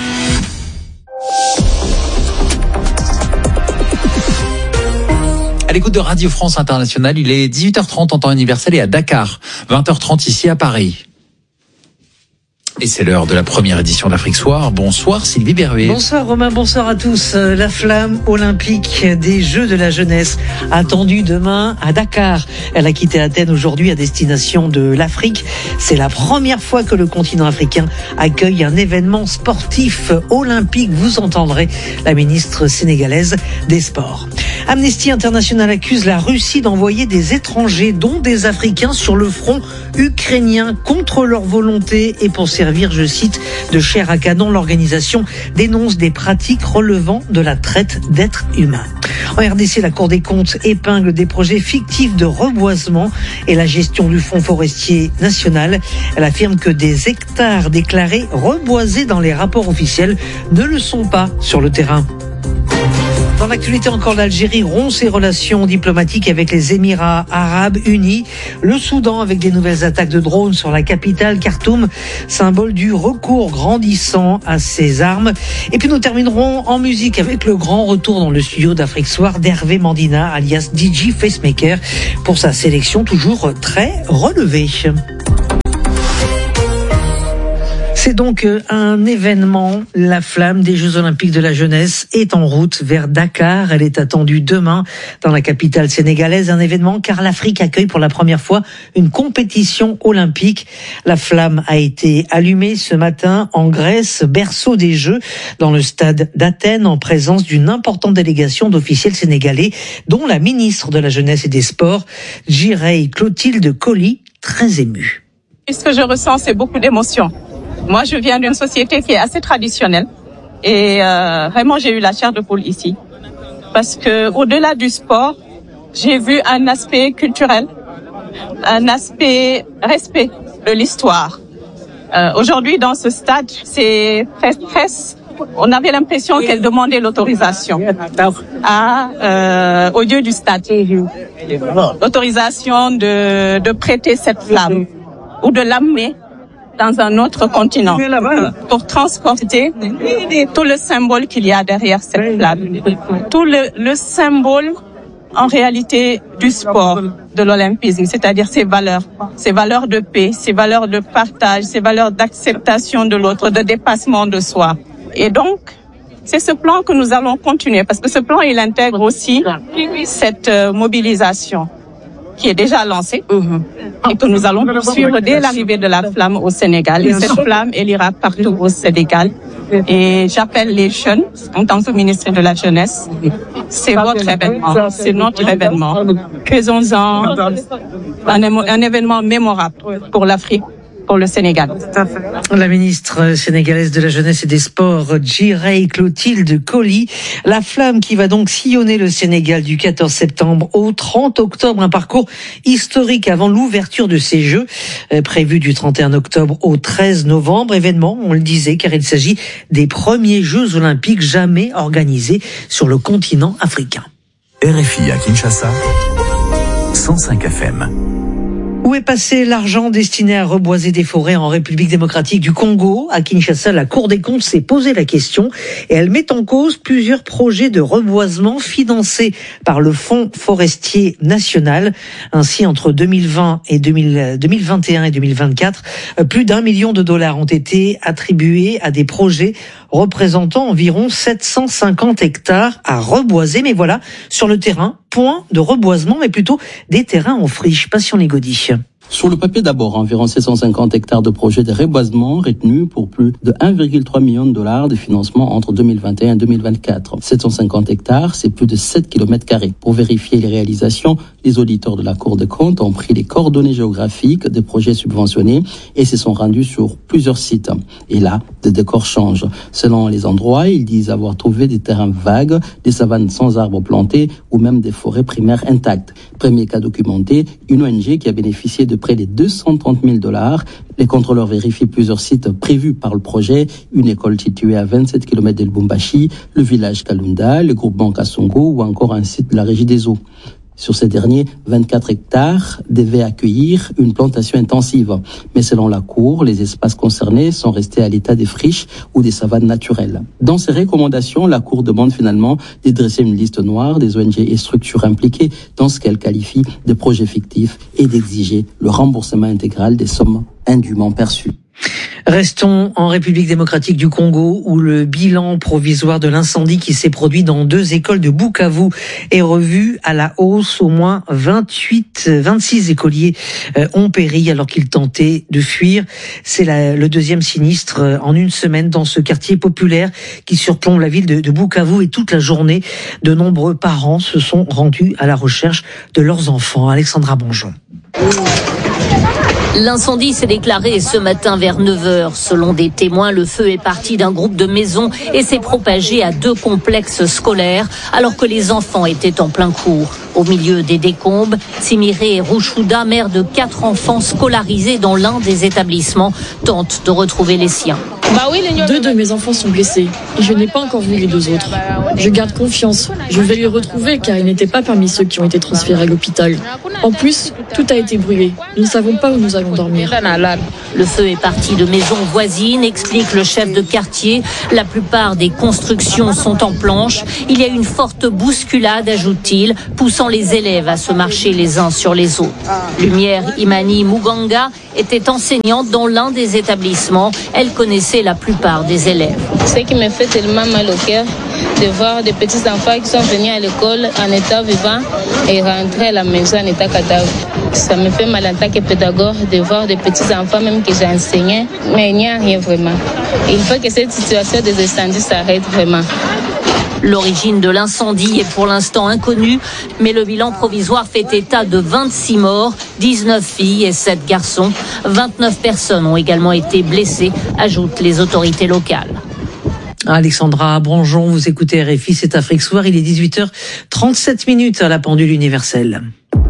Speaker 1: À l'écoute de Radio France Internationale, il est dix-huit heures trente en temps universel et à Dakar, vingt heures trente ici à Paris. Et c'est l'heure de la première édition d'Afrique Soir. Bonsoir Sylvie Berruet.
Speaker 21: Bonsoir Romain, bonsoir à tous. La flamme olympique des Jeux de la jeunesse attendue demain à Dakar. Elle a quitté Athènes aujourd'hui à destination de l'Afrique. C'est la première fois que le continent africain accueille un événement sportif olympique. Vous entendrez la ministre sénégalaise des Sports. Amnesty International accuse la Russie d'envoyer des étrangers, dont des Africains, sur le front ukrainien contre leur volonté et pour servir, je cite, de chair à canon. L'organisation dénonce des pratiques relevant de la traite d'êtres humains. En R D C, la Cour des comptes épingle des projets fictifs de reboisement et la gestion du fonds forestier national. Elle affirme que des hectares déclarés reboisés dans les rapports officiels ne le sont pas sur le terrain. Dans l'actualité encore, l'Algérie rompt ses relations diplomatiques avec les Émirats arabes unis. Le Soudan avec des nouvelles attaques de drones sur la capitale Khartoum, symbole du recours grandissant à ses armes. Et puis nous terminerons en musique avec le grand retour dans le studio d'Afrique Soir d'Hervé Mandina, alias D J Facemaker, pour sa sélection toujours très relevée. C'est donc un événement. La flamme des Jeux Olympiques de la jeunesse est en route vers Dakar. Elle est attendue demain dans la capitale sénégalaise. Un événement car l'Afrique accueille pour la première fois une compétition olympique. La flamme a été allumée ce matin en Grèce, berceau des Jeux, dans le stade d'Athènes, en présence d'une importante délégation d'officiels sénégalais, dont la ministre de la Jeunesse et des Sports, Jirey Clotilde Coly, très émue.
Speaker 22: Ce que je ressens, c'est beaucoup d'émotions. Moi, je viens d'une société qui est assez traditionnelle et euh, vraiment, j'ai eu la chair de poule ici. Parce que au-delà du sport, j'ai vu un aspect culturel, un aspect respect de l'histoire. Euh, aujourd'hui, dans ce stade, c'est presque, on avait l'impression qu'elle demandait l'autorisation à, euh, au dieu du stade. L'autorisation de, de prêter cette flamme ou de l'amener dans un autre continent pour transporter tout le symbole qu'il y a derrière cette flamme. Tout le, le symbole, en réalité, du sport, de l'olympisme, c'est-à-dire ses valeurs, ses valeurs de paix, ses valeurs de partage, ses valeurs d'acceptation de l'autre, de dépassement de soi. Et donc, c'est ce plan que nous allons continuer, parce que ce plan, il intègre aussi cette euh, mobilisation qui est déjà lancée et que nous allons poursuivre dès l'arrivée de la flamme au Sénégal. Et cette flamme, elle ira partout au Sénégal. Et j'appelle les jeunes, en tant que ministre de la Jeunesse, c'est votre événement, c'est notre événement. Faisons-en un, un événement mémorable pour l'Afrique, pour le Sénégal.
Speaker 21: La ministre sénégalaise de la Jeunesse et des Sports, Jirey Clotilde Coly. La flamme qui va donc sillonner le Sénégal du quatorze septembre au trente octobre. Un parcours historique avant l'ouverture de ces Jeux, prévu du trente et un octobre au treize novembre. Événement, on le disait, car il s'agit des premiers Jeux olympiques jamais organisés sur le continent africain.
Speaker 20: R F I à Kinshasa, cent cinq F M.
Speaker 21: Où est passé l'argent destiné à reboiser des forêts en République démocratique du Congo? À Kinshasa, la Cour des comptes s'est posé la question et elle met en cause plusieurs projets de reboisement financés par le Fonds forestier national. Ainsi, entre deux mille vingt et deux mille vingt et un et deux mille vingt-quatre, plus d'un million de dollars ont été attribués à des projets représentant environ sept cent cinquante hectares à reboiser. Mais voilà, sur le terrain, point de reboisement, mais plutôt des terrains en friche. Passion Légaudy.
Speaker 23: Sur le papier d'abord, environ sept cent cinquante hectares de projets de reboisement retenus pour plus de un virgule trois million de dollars de financement entre deux mille vingt et un et deux mille vingt-quatre. sept cent cinquante hectares, c'est plus de sept kilomètres carrés. Pour vérifier les réalisations, les auditeurs de la Cour des comptes ont pris les coordonnées géographiques des projets subventionnés et se sont rendus sur plusieurs sites. Et là, le décor change. Selon les endroits, ils disent avoir trouvé des terrains vagues, des savanes sans arbres plantés ou même des forêts primaires intactes. Premier cas documenté, une O N G qui a bénéficié de près de deux cent trente mille dollars. Les contrôleurs vérifient plusieurs sites prévus par le projet, une école située à vingt-sept kilomètres de Lubumbashi, le village Kalunda, le groupement Kassongo ou encore un site de la Régie des eaux. Sur ces derniers, vingt-quatre hectares devaient accueillir une plantation intensive. Mais selon la Cour, les espaces concernés sont restés à l'état des friches ou des savanes naturelles. Dans ces recommandations, la Cour demande finalement de dresser une liste noire des O N G et structures impliquées dans ce qu'elle qualifie de projets fictifs et d'exiger le remboursement intégral des sommes indûment perçues.
Speaker 21: Restons en République démocratique du Congo où le bilan provisoire de l'incendie qui s'est produit dans deux écoles de Bukavu est revu à la hausse. Au moins vingt-huit, vingt-six écoliers ont péri alors qu'ils tentaient de fuir. C'est la, le deuxième sinistre en une semaine dans ce quartier populaire qui surplombe la ville de, de Bukavu, et toute la journée, de nombreux parents se sont rendus à la recherche de leurs enfants. Alexandra Bonjon.
Speaker 3: L'incendie s'est déclaré ce matin vers neuf heures. Selon des témoins, le feu est parti d'un groupe de maisons et s'est propagé à deux complexes scolaires alors que les enfants étaient en plein cours. Au milieu des décombres, Tsimiré Rouchouda, mère de quatre enfants scolarisés dans l'un des établissements, tente de retrouver les siens.
Speaker 4: Deux de mes enfants sont blessés et je n'ai pas encore vu les deux autres. Je garde confiance. Je vais les retrouver car ils n'étaient pas parmi ceux qui ont été transférés à l'hôpital. En plus, tout a été brûlé. Nous ne savons pas où nous allons dormir.
Speaker 3: Le feu est parti de maisons voisines, explique le chef de quartier. La plupart des constructions sont en planches. Il y a une forte bousculade, ajoute-t-il, poussant les élèves à se marcher les uns sur les autres. Lumière Imani Muganga était enseignante dans l'un des établissements. Elle connaissait la plupart des élèves.
Speaker 5: Ce qui me fait tellement mal au cœur, de voir des petits enfants qui sont venus à l'école en état vivant et rentrer à la maison en état cadavre. Ça me fait mal en tant que pédagogue de voir des petits enfants même que j'ai enseignés, mais il n'y a rien vraiment. Il faut que cette situation des incendies s'arrête vraiment.
Speaker 3: L'origine de l'incendie est pour l'instant inconnue, mais le bilan provisoire fait état de vingt-six morts, dix-neuf filles et sept garçons. vingt-neuf personnes ont également été blessées, ajoutent les autorités locales.
Speaker 21: Alexandra Bonjon, vous écoutez R F I, c'est Afrique Soir, il est dix-huit heures trente-sept minutes à la pendule universelle.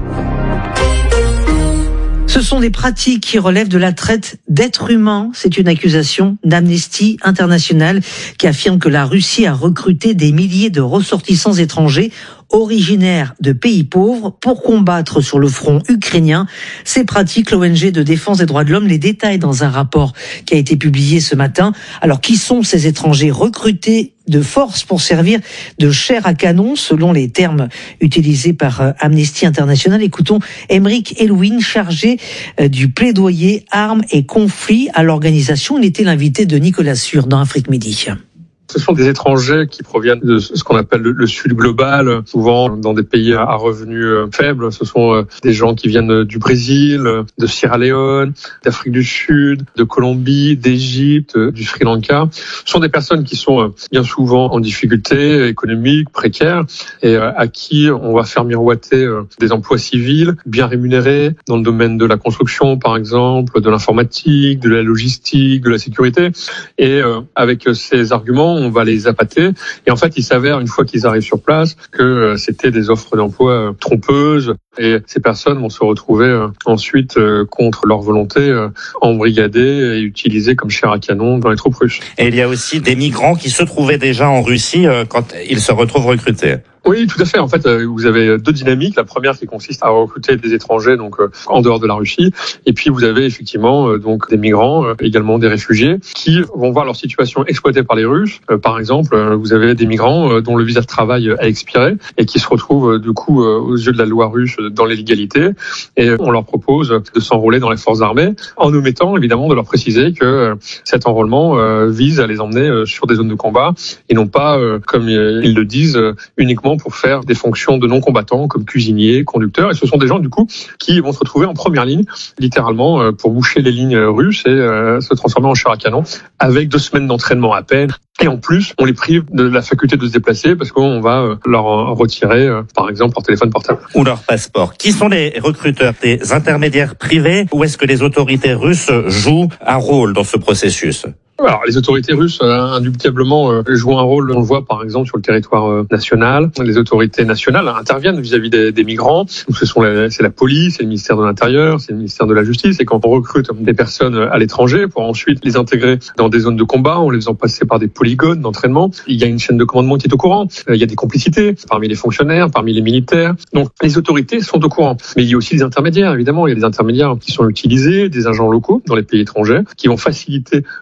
Speaker 21: Ce sont des pratiques qui relèvent de la traite d'êtres humains. C'est une accusation d'Amnesty International qui affirme que la Russie a recruté des milliers de ressortissants étrangers originaires de pays pauvres pour combattre sur le front ukrainien. Ces pratiques, l'O N G de défense des droits de l'homme les détaille dans un rapport qui a été publié ce matin. Alors, qui sont ces étrangers recrutés de force pour servir de chair à canon, selon les termes utilisés par Amnesty International? Écoutons Émeric Elouin, chargé du plaidoyer armes et conflits à l'organisation. Il était l'invité de Nicolas Sûr dans Afrique Midi.
Speaker 24: Ce sont des étrangers qui proviennent de ce qu'on appelle le sud global, souvent dans des pays à revenus faibles. Ce sont des gens qui viennent du Brésil, de Sierra Leone, d'Afrique du Sud, de Colombie, d'Égypte, du Sri Lanka. Ce sont des personnes qui sont bien souvent en difficulté économique, précaires, et à qui on va faire miroiter des emplois civils bien rémunérés dans le domaine de la construction, par exemple, de l'informatique, de la logistique, de la sécurité. Et avec ces arguments, on va les appâter. Et en fait, il s'avère, une fois qu'ils arrivent sur place, que c'était des offres d'emploi trompeuses. Et ces personnes vont se retrouver ensuite, contre leur volonté, embrigadées et utilisées comme chair à canon dans les troupes russes.
Speaker 25: Et il y a aussi des migrants qui se trouvaient déjà en Russie quand ils se retrouvent recrutés.
Speaker 24: Oui, tout à fait. En fait, vous avez deux dynamiques. La première qui consiste à recruter des étrangers, donc en dehors de la Russie, et puis vous avez effectivement donc des migrants, également des réfugiés, qui vont voir leur situation exploitée par les Russes. Par exemple, vous avez des migrants dont le visa de travail a expiré et qui se retrouvent du coup aux yeux de la loi russe dans l'illégalité, et on leur propose de s'enrôler dans les forces armées, en omettant évidemment de leur préciser que cet enrôlement vise à les emmener sur des zones de combat et non pas, comme ils le disent, uniquement pour faire des fonctions de non-combattants comme cuisiniers, conducteurs. Et ce sont des gens, du coup, qui vont se retrouver en première ligne, littéralement, pour boucher les lignes russes et euh, se transformer en chair à canon, avec deux semaines d'entraînement à peine. Et en plus, on les prive de la faculté de se déplacer parce qu'on va leur retirer, par exemple, leur téléphone portable.
Speaker 25: Ou leur passeport. Qui sont les recruteurs? Des intermédiaires privés ou est-ce que les autorités russes jouent un rôle dans ce processus?
Speaker 24: Alors, les autorités russes, euh, indubitablement, euh, jouent un rôle, on le voit par exemple sur le territoire euh, national. Les autorités nationales interviennent vis-à-vis des, des migrants. Donc, ce sont la, c'est la police, c'est le ministère de l'Intérieur, c'est le ministère de la Justice. Et quand on recrute des personnes à l'étranger pour ensuite les intégrer dans des zones de combat, en les faisant passer par des polygones d'entraînement, il y a une chaîne de commandement qui est au courant. Euh, il y a des complicités parmi les fonctionnaires, parmi les militaires. Donc, les autorités sont au courant. Mais il y a aussi des intermédiaires, évidemment. Il y a des intermédiaires qui sont utilisés, des agents locaux dans les pays étrangers, qui vont faciliter le recrutement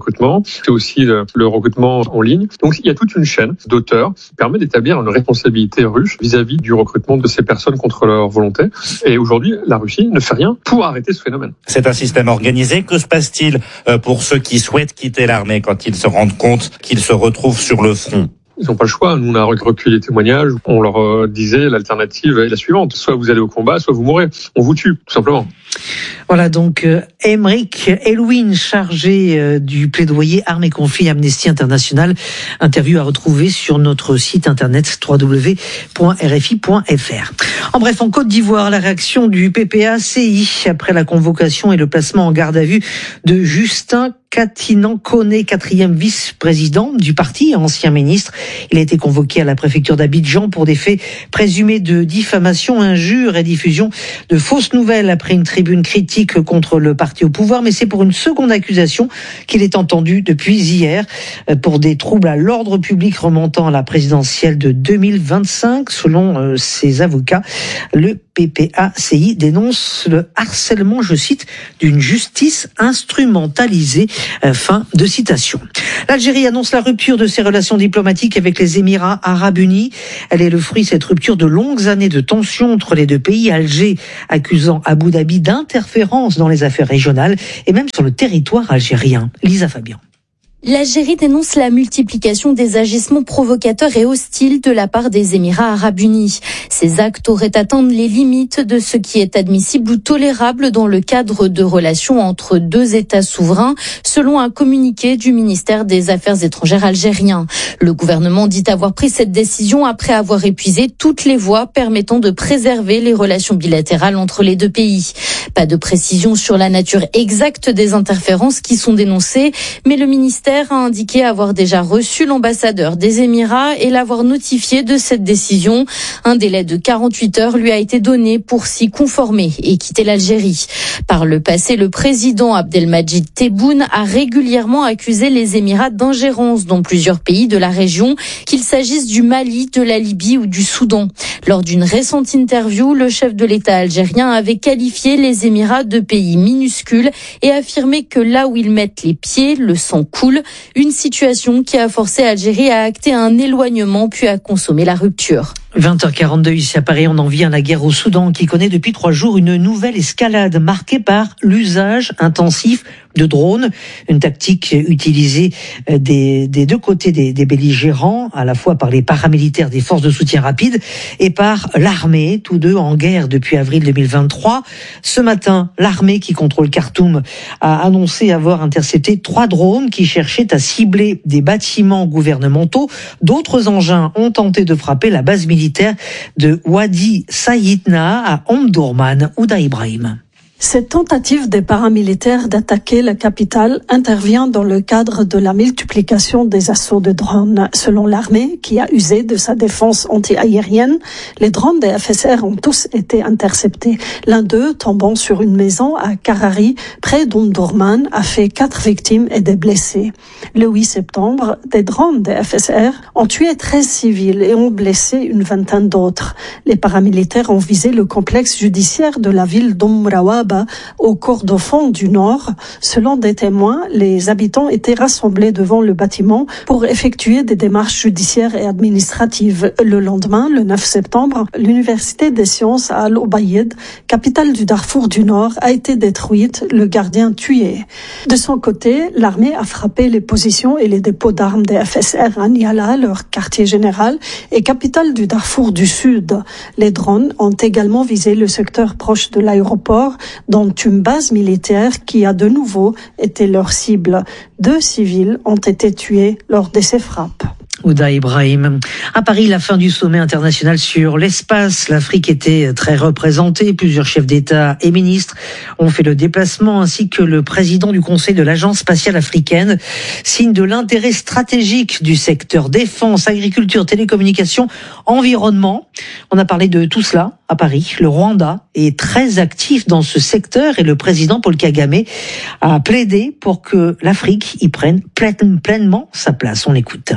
Speaker 24: recrutement, c'est aussi le, le recrutement en ligne. Donc il y a toute une chaîne d'auteurs qui permet d'établir une responsabilité russe vis-à-vis du recrutement de ces personnes contre leur volonté. Et aujourd'hui, la Russie ne fait rien pour arrêter ce phénomène.
Speaker 25: C'est un système organisé. Que se passe-t-il pour ceux qui souhaitent quitter l'armée quand ils se rendent compte qu'ils se retrouvent sur le front ?
Speaker 24: Ils n'ont pas le choix. Nous, on a recueilli les témoignages. On leur euh, disait l'alternative est la suivante. Soit vous allez au combat, soit vous mourrez. On vous tue, tout simplement.
Speaker 21: Voilà donc euh, Aymeric Elouin, chargé euh, du plaidoyer Armes et Conflits Amnesty International. Interview à retrouver sur notre site internet w w w point r f i point f r. En bref, en Côte d'Ivoire, la réaction du P P A C I après la convocation et le placement en garde à vue de Justin Katinan Koné, quatrième vice-président du parti, ancien ministre. Il a été convoqué à la préfecture d'Abidjan pour des faits présumés de diffamation, injure et diffusion de fausses nouvelles après une tribune critique contre le parti au pouvoir. Mais c'est pour une seconde accusation qu'il est entendu depuis hier pour des troubles à l'ordre public remontant à la présidentielle de deux mille vingt-cinq. Selon ses avocats, le P P A C I dénonce le harcèlement, je cite, d'une justice instrumentalisée. Fin de citation. L'Algérie annonce la rupture de ses relations diplomatiques avec les Émirats arabes unis. Elle est le fruit, cette rupture, de longues années de tensions entre les deux pays. Alger accusant Abu Dhabi d'interférence dans les affaires régionales et même sur le territoire algérien. Lisa Fabian.
Speaker 2: L'Algérie dénonce la multiplication des agissements provocateurs et hostiles de la part des Émirats arabes unis. Ces actes auraient atteint les limites de ce qui est admissible ou tolérable dans le cadre de relations entre deux États souverains, selon un communiqué du ministère des Affaires étrangères algérien. Le gouvernement dit avoir pris cette décision après avoir épuisé toutes les voies permettant de préserver les relations bilatérales entre les deux pays. Pas de précision sur la nature exacte des interférences qui sont dénoncées, mais le ministère a indiqué avoir déjà reçu l'ambassadeur des Émirats et l'avoir notifié de cette décision. Un délai de quarante-huit heures lui a été donné pour s'y conformer et quitter l'Algérie. Par le passé, le président Abdelmadjid Tebboune a régulièrement accusé les Émirats d'ingérence dans plusieurs pays de la région, qu'il s'agisse du Mali, de la Libye ou du Soudan. Lors d'une récente interview, le chef de l'État algérien avait qualifié les Émirats de pays minuscules et affirmé que là où ils mettent les pieds, le sang coule. Une situation qui a forcé Algérie à acter un éloignement puis à consommer la rupture.
Speaker 21: vingt heures quarante-deux ici à Paris, on en vient à la guerre au Soudan qui connaît depuis trois jours une nouvelle escalade marquée par l'usage intensif de drones, une tactique utilisée des, des deux côtés des, des belligérants, à la fois par les paramilitaires des forces de soutien rapide et par l'armée, tous deux en guerre depuis avril deux mille vingt-trois. Ce matin, l'armée qui contrôle Khartoum a annoncé avoir intercepté trois drones qui cherchaient à cibler des bâtiments gouvernementaux. D'autres engins ont tenté de frapper la base militaire de Wadi Sayidna à Omdurman. Ouda Ibrahim.
Speaker 6: Cette tentative des paramilitaires d'attaquer la capitale intervient dans le cadre de la multiplication des assauts de drones. Selon l'armée, qui a usé de sa défense anti-aérienne, les drones des F S R ont tous été interceptés. L'un d'eux, tombant sur une maison à Karari, près d'Omdurman, a fait quatre victimes et des blessés. Le huit septembre, des drones des F S R ont tué treize civils et ont blessé une vingtaine d'autres. Les paramilitaires ont visé le complexe judiciaire de la ville d'Omrawab au Kordofan du Nord. Selon des témoins, les habitants étaient rassemblés devant le bâtiment pour effectuer des démarches judiciaires et administratives. Le lendemain, le neuf septembre, l'université des sciences à Al-Obaïd, capitale du Darfour du Nord, a été détruite, le gardien tué. De son côté, l'armée a frappé les positions et les dépôts d'armes des F S R à Niala, leur quartier général, et capitale du Darfour du Sud. Les drones ont également visé le secteur proche de l'aéroport, dont une base militaire qui a de nouveau été leur cible. Deux civils ont été tués lors de ces frappes.
Speaker 21: Ouda Ibrahim. À Paris, la fin du sommet international sur l'espace. L'Afrique était très représentée. Plusieurs chefs d'État et ministres ont fait le déplacement, ainsi que le président du Conseil de l'Agence spatiale africaine. Signe de l'intérêt stratégique du secteur défense, agriculture, télécommunications, environnement. On a parlé de tout cela à Paris. Le Rwanda est très actif dans ce secteur et le président Paul Kagame a plaidé pour que l'Afrique y prenne pleinement sa place. On l'écoute.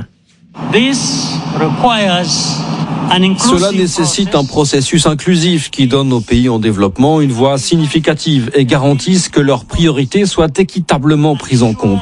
Speaker 7: Cela nécessite un processus inclusif qui donne aux pays en développement une voix significative et garantisse que leurs priorités soient équitablement prises en compte.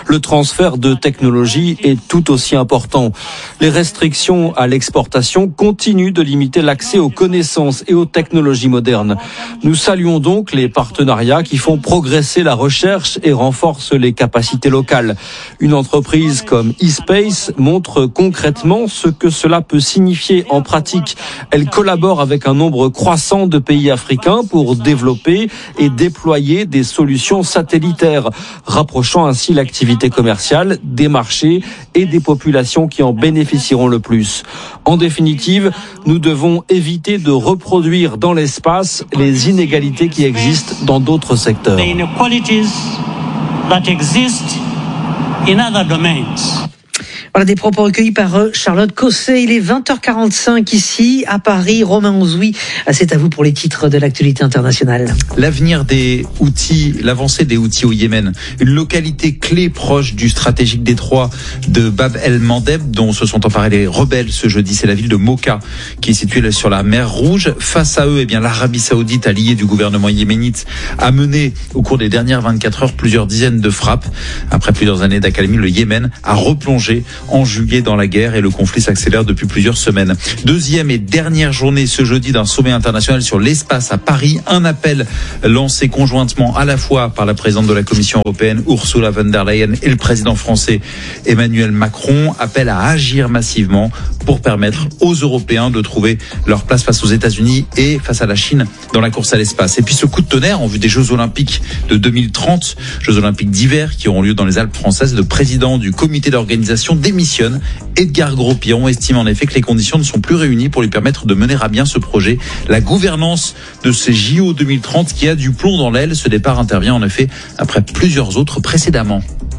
Speaker 7: Le transfert de technologie est tout aussi important. Les restrictions à l'exportation continuent de limiter l'accès aux connaissances et aux technologies modernes. Nous saluons donc les partenariats qui font progresser la recherche et renforcent les capacités locales. Une entreprise comme eSpace montre concrètement ce que cela peut signifier en pratique. Elle collabore avec un nombre croissant de pays africains pour développer et déployer des solutions satellitaires, rapprochant ainsi l'activité commerciale des marchés et des populations qui en bénéficieront le plus. En définitive, nous devons éviter de reproduire dans l'espace les inégalités qui existent dans d'autres secteurs.
Speaker 8: The inequalities that exist in other domains.
Speaker 21: Voilà des propos recueillis par Charlotte Cosset. Il est vingt heures quarante-cinq ici à Paris. Romain Ozoui, c'est à vous pour les titres de l'actualité internationale.
Speaker 1: L'avenir des Houthis, l'avancée des Houthis au Yémen. Une localité clé proche du stratégique détroit de Bab el-Mandeb dont se sont emparés les rebelles ce jeudi. C'est la ville de Mocha qui est située sur la mer Rouge. Face à eux, eh bien, l'Arabie Saoudite, alliée du gouvernement yéménite, a mené au cours des dernières vingt-quatre heures plusieurs dizaines de frappes. Après plusieurs années d'accalmie, le Yémen a replongé en juillet dans la guerre et le conflit s'accélère depuis plusieurs semaines. Deuxième et dernière journée ce jeudi d'un sommet international sur l'espace à Paris. Un appel lancé conjointement à la fois par la présidente de la Commission européenne Ursula von der Leyen et le président français Emmanuel Macron. Appel à agir massivement pour permettre aux Européens de trouver leur place face aux États-Unis et face à la Chine dans la course à l'espace. Et puis ce coup de tonnerre en vue des Jeux Olympiques de deux mille trente, Jeux Olympiques d'hiver qui auront lieu dans les Alpes françaises. Le président du comité d'organisation démissionne. Edgar Gros-Piron estime en effet que les conditions ne sont plus réunies pour lui permettre de mener à bien ce projet. La gouvernance de ces J O deux mille trente qui a du plomb dans l'aile. Ce départ intervient en effet après plusieurs autres précédemment.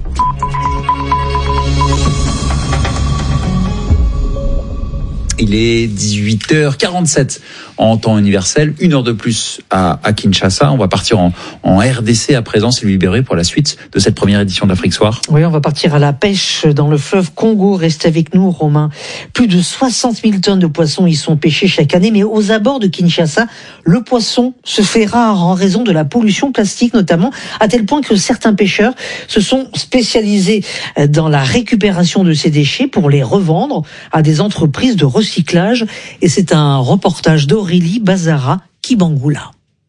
Speaker 1: Il est dix-huit heures quarante-sept en temps universel, une heure de plus à, à Kinshasa. On va partir en, en R D C à présent, Sylvie Berruet, pour la suite de cette première édition d'Afrique Soir.
Speaker 21: Oui, on va partir à la pêche dans le fleuve Congo. Reste avec nous, Romain. Plus de soixante mille tonnes de poissons y sont pêchées chaque année, mais aux abords de Kinshasa, le poisson se fait rare en raison de la pollution plastique notamment, à tel point que certains pêcheurs se sont spécialisés dans la récupération de ces déchets pour les revendre à des entreprises de recyclage. Et c'est un reportage d'Aurélie Bazara Kibangula.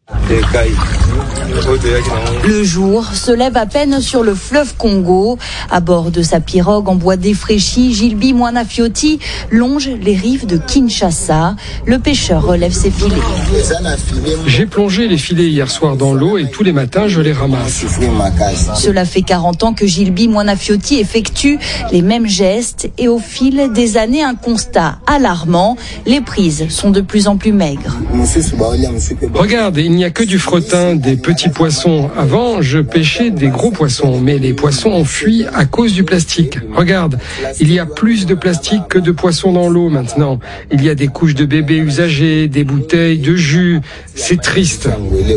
Speaker 10: Le jour se lève à peine sur le fleuve Congo. À bord de sa pirogue en bois défraîchi, Gilby Mwana-Fioti longe les rives de Kinshasa. Le pêcheur relève ses filets.
Speaker 12: J'ai plongé les filets hier soir dans l'eau et tous les matins je les ramasse.
Speaker 10: Cela fait quarante ans que Gilby Mwana-Fioti effectue les mêmes gestes et au fil des années, un constat alarmant. Les prises sont de plus en plus maigres.
Speaker 12: Regarde, il n'y a que du fretin, des petits poissons. Avant, je pêchais des gros poissons, mais les poissons ont fui à cause du plastique. Regarde, il y a plus de plastique que de poissons dans l'eau maintenant. Il y a des couches de bébés usagées, des bouteilles de jus. C'est triste.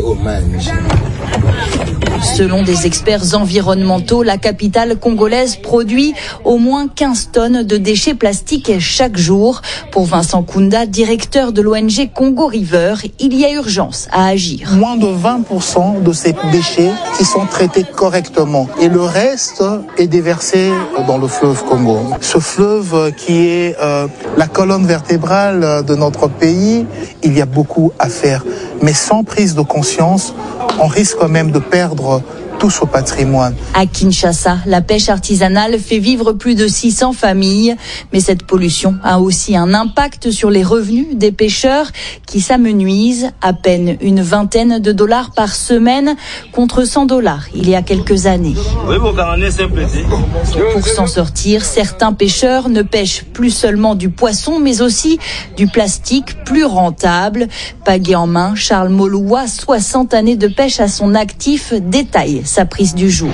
Speaker 10: Selon des experts environnementaux, la capitale congolaise produit au moins quinze tonnes de déchets plastiques chaque jour. Pour Vincent Kounda, directeur de l'O N G Congo River, il y a urgence à agir.
Speaker 14: Moins de vingt pour cent de ces déchets qui sont traités correctement et le reste est déversé dans le fleuve Congo. Ce fleuve qui est euh, la colonne vertébrale de notre pays, il y a beaucoup à faire. Mais sans prise de conscience, on risque quand même de perdre tout ce patrimoine.
Speaker 10: À Kinshasa, la pêche artisanale fait vivre plus de six cents familles. Mais cette pollution a aussi un impact sur les revenus des pêcheurs qui s'amenuisent. À peine une vingtaine de dollars par semaine contre cent dollars il y a quelques années. Pour s'en sortir, certains pêcheurs ne pêchent plus seulement du poisson, mais aussi du plastique plus rentable. Pagaie en main, Charles Moloua, soixante années de pêche à son actif, détaille sa prise du jour.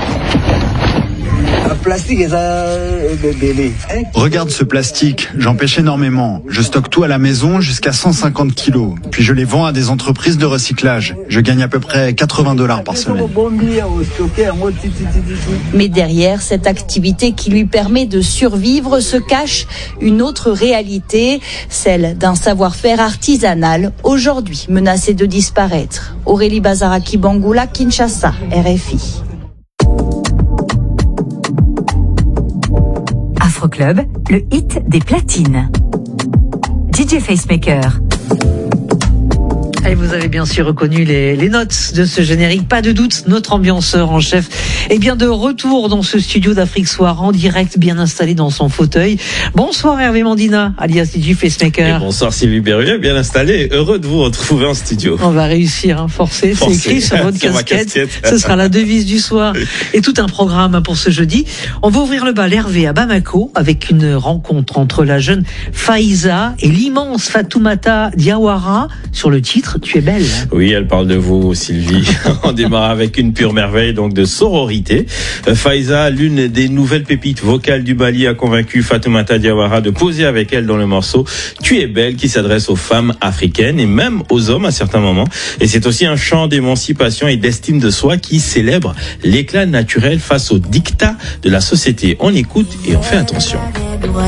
Speaker 15: Regarde ce plastique, j'en pêche énormément. Je stocke tout à la maison jusqu'à cent cinquante kilos. Puis je les vends à des entreprises de recyclage. Je gagne à peu près quatre-vingts dollars par semaine.
Speaker 10: Mais derrière cette activité qui lui permet de survivre se cache une autre réalité, celle d'un savoir-faire artisanal aujourd'hui menacé de disparaître. Aurélie Bazara Kibangula, Kinshasa, R F I.
Speaker 9: Afro Club, le hit des platines. D J Facemaker.
Speaker 21: Et vous avez bien sûr reconnu les, les notes de ce générique, pas de doute, notre ambianceur en chef est bien de retour dans ce studio d'Afrique Soir, en direct, bien installé dans son fauteuil. Bonsoir Hervé Mandina, alias D J Facemaker.
Speaker 13: Et bonsoir Sylvie Berruet, bien installé, heureux de vous retrouver en studio.
Speaker 21: On va réussir, hein, forcé, c'est écrit sur votre sur casquette, casquette. Ce sera la devise du soir. Et tout un programme pour ce jeudi. On va ouvrir le bal Hervé à Bamako avec une rencontre entre la jeune Faiza et l'immense Fatoumata Diawara sur le titre Tu es belle.
Speaker 13: Oui, elle parle de vous, Sylvie. On démarre avec une pure merveille, donc de sororité. Faiza, l'une des nouvelles pépites vocales du Mali, a convaincu Fatoumata Diawara de poser avec elle dans le morceau Tu es belle, qui s'adresse aux femmes africaines et même aux hommes à certains moments. Et c'est aussi un chant d'émancipation et d'estime de soi qui célèbre l'éclat naturel face au dictat de la société. On écoute et on fait attention.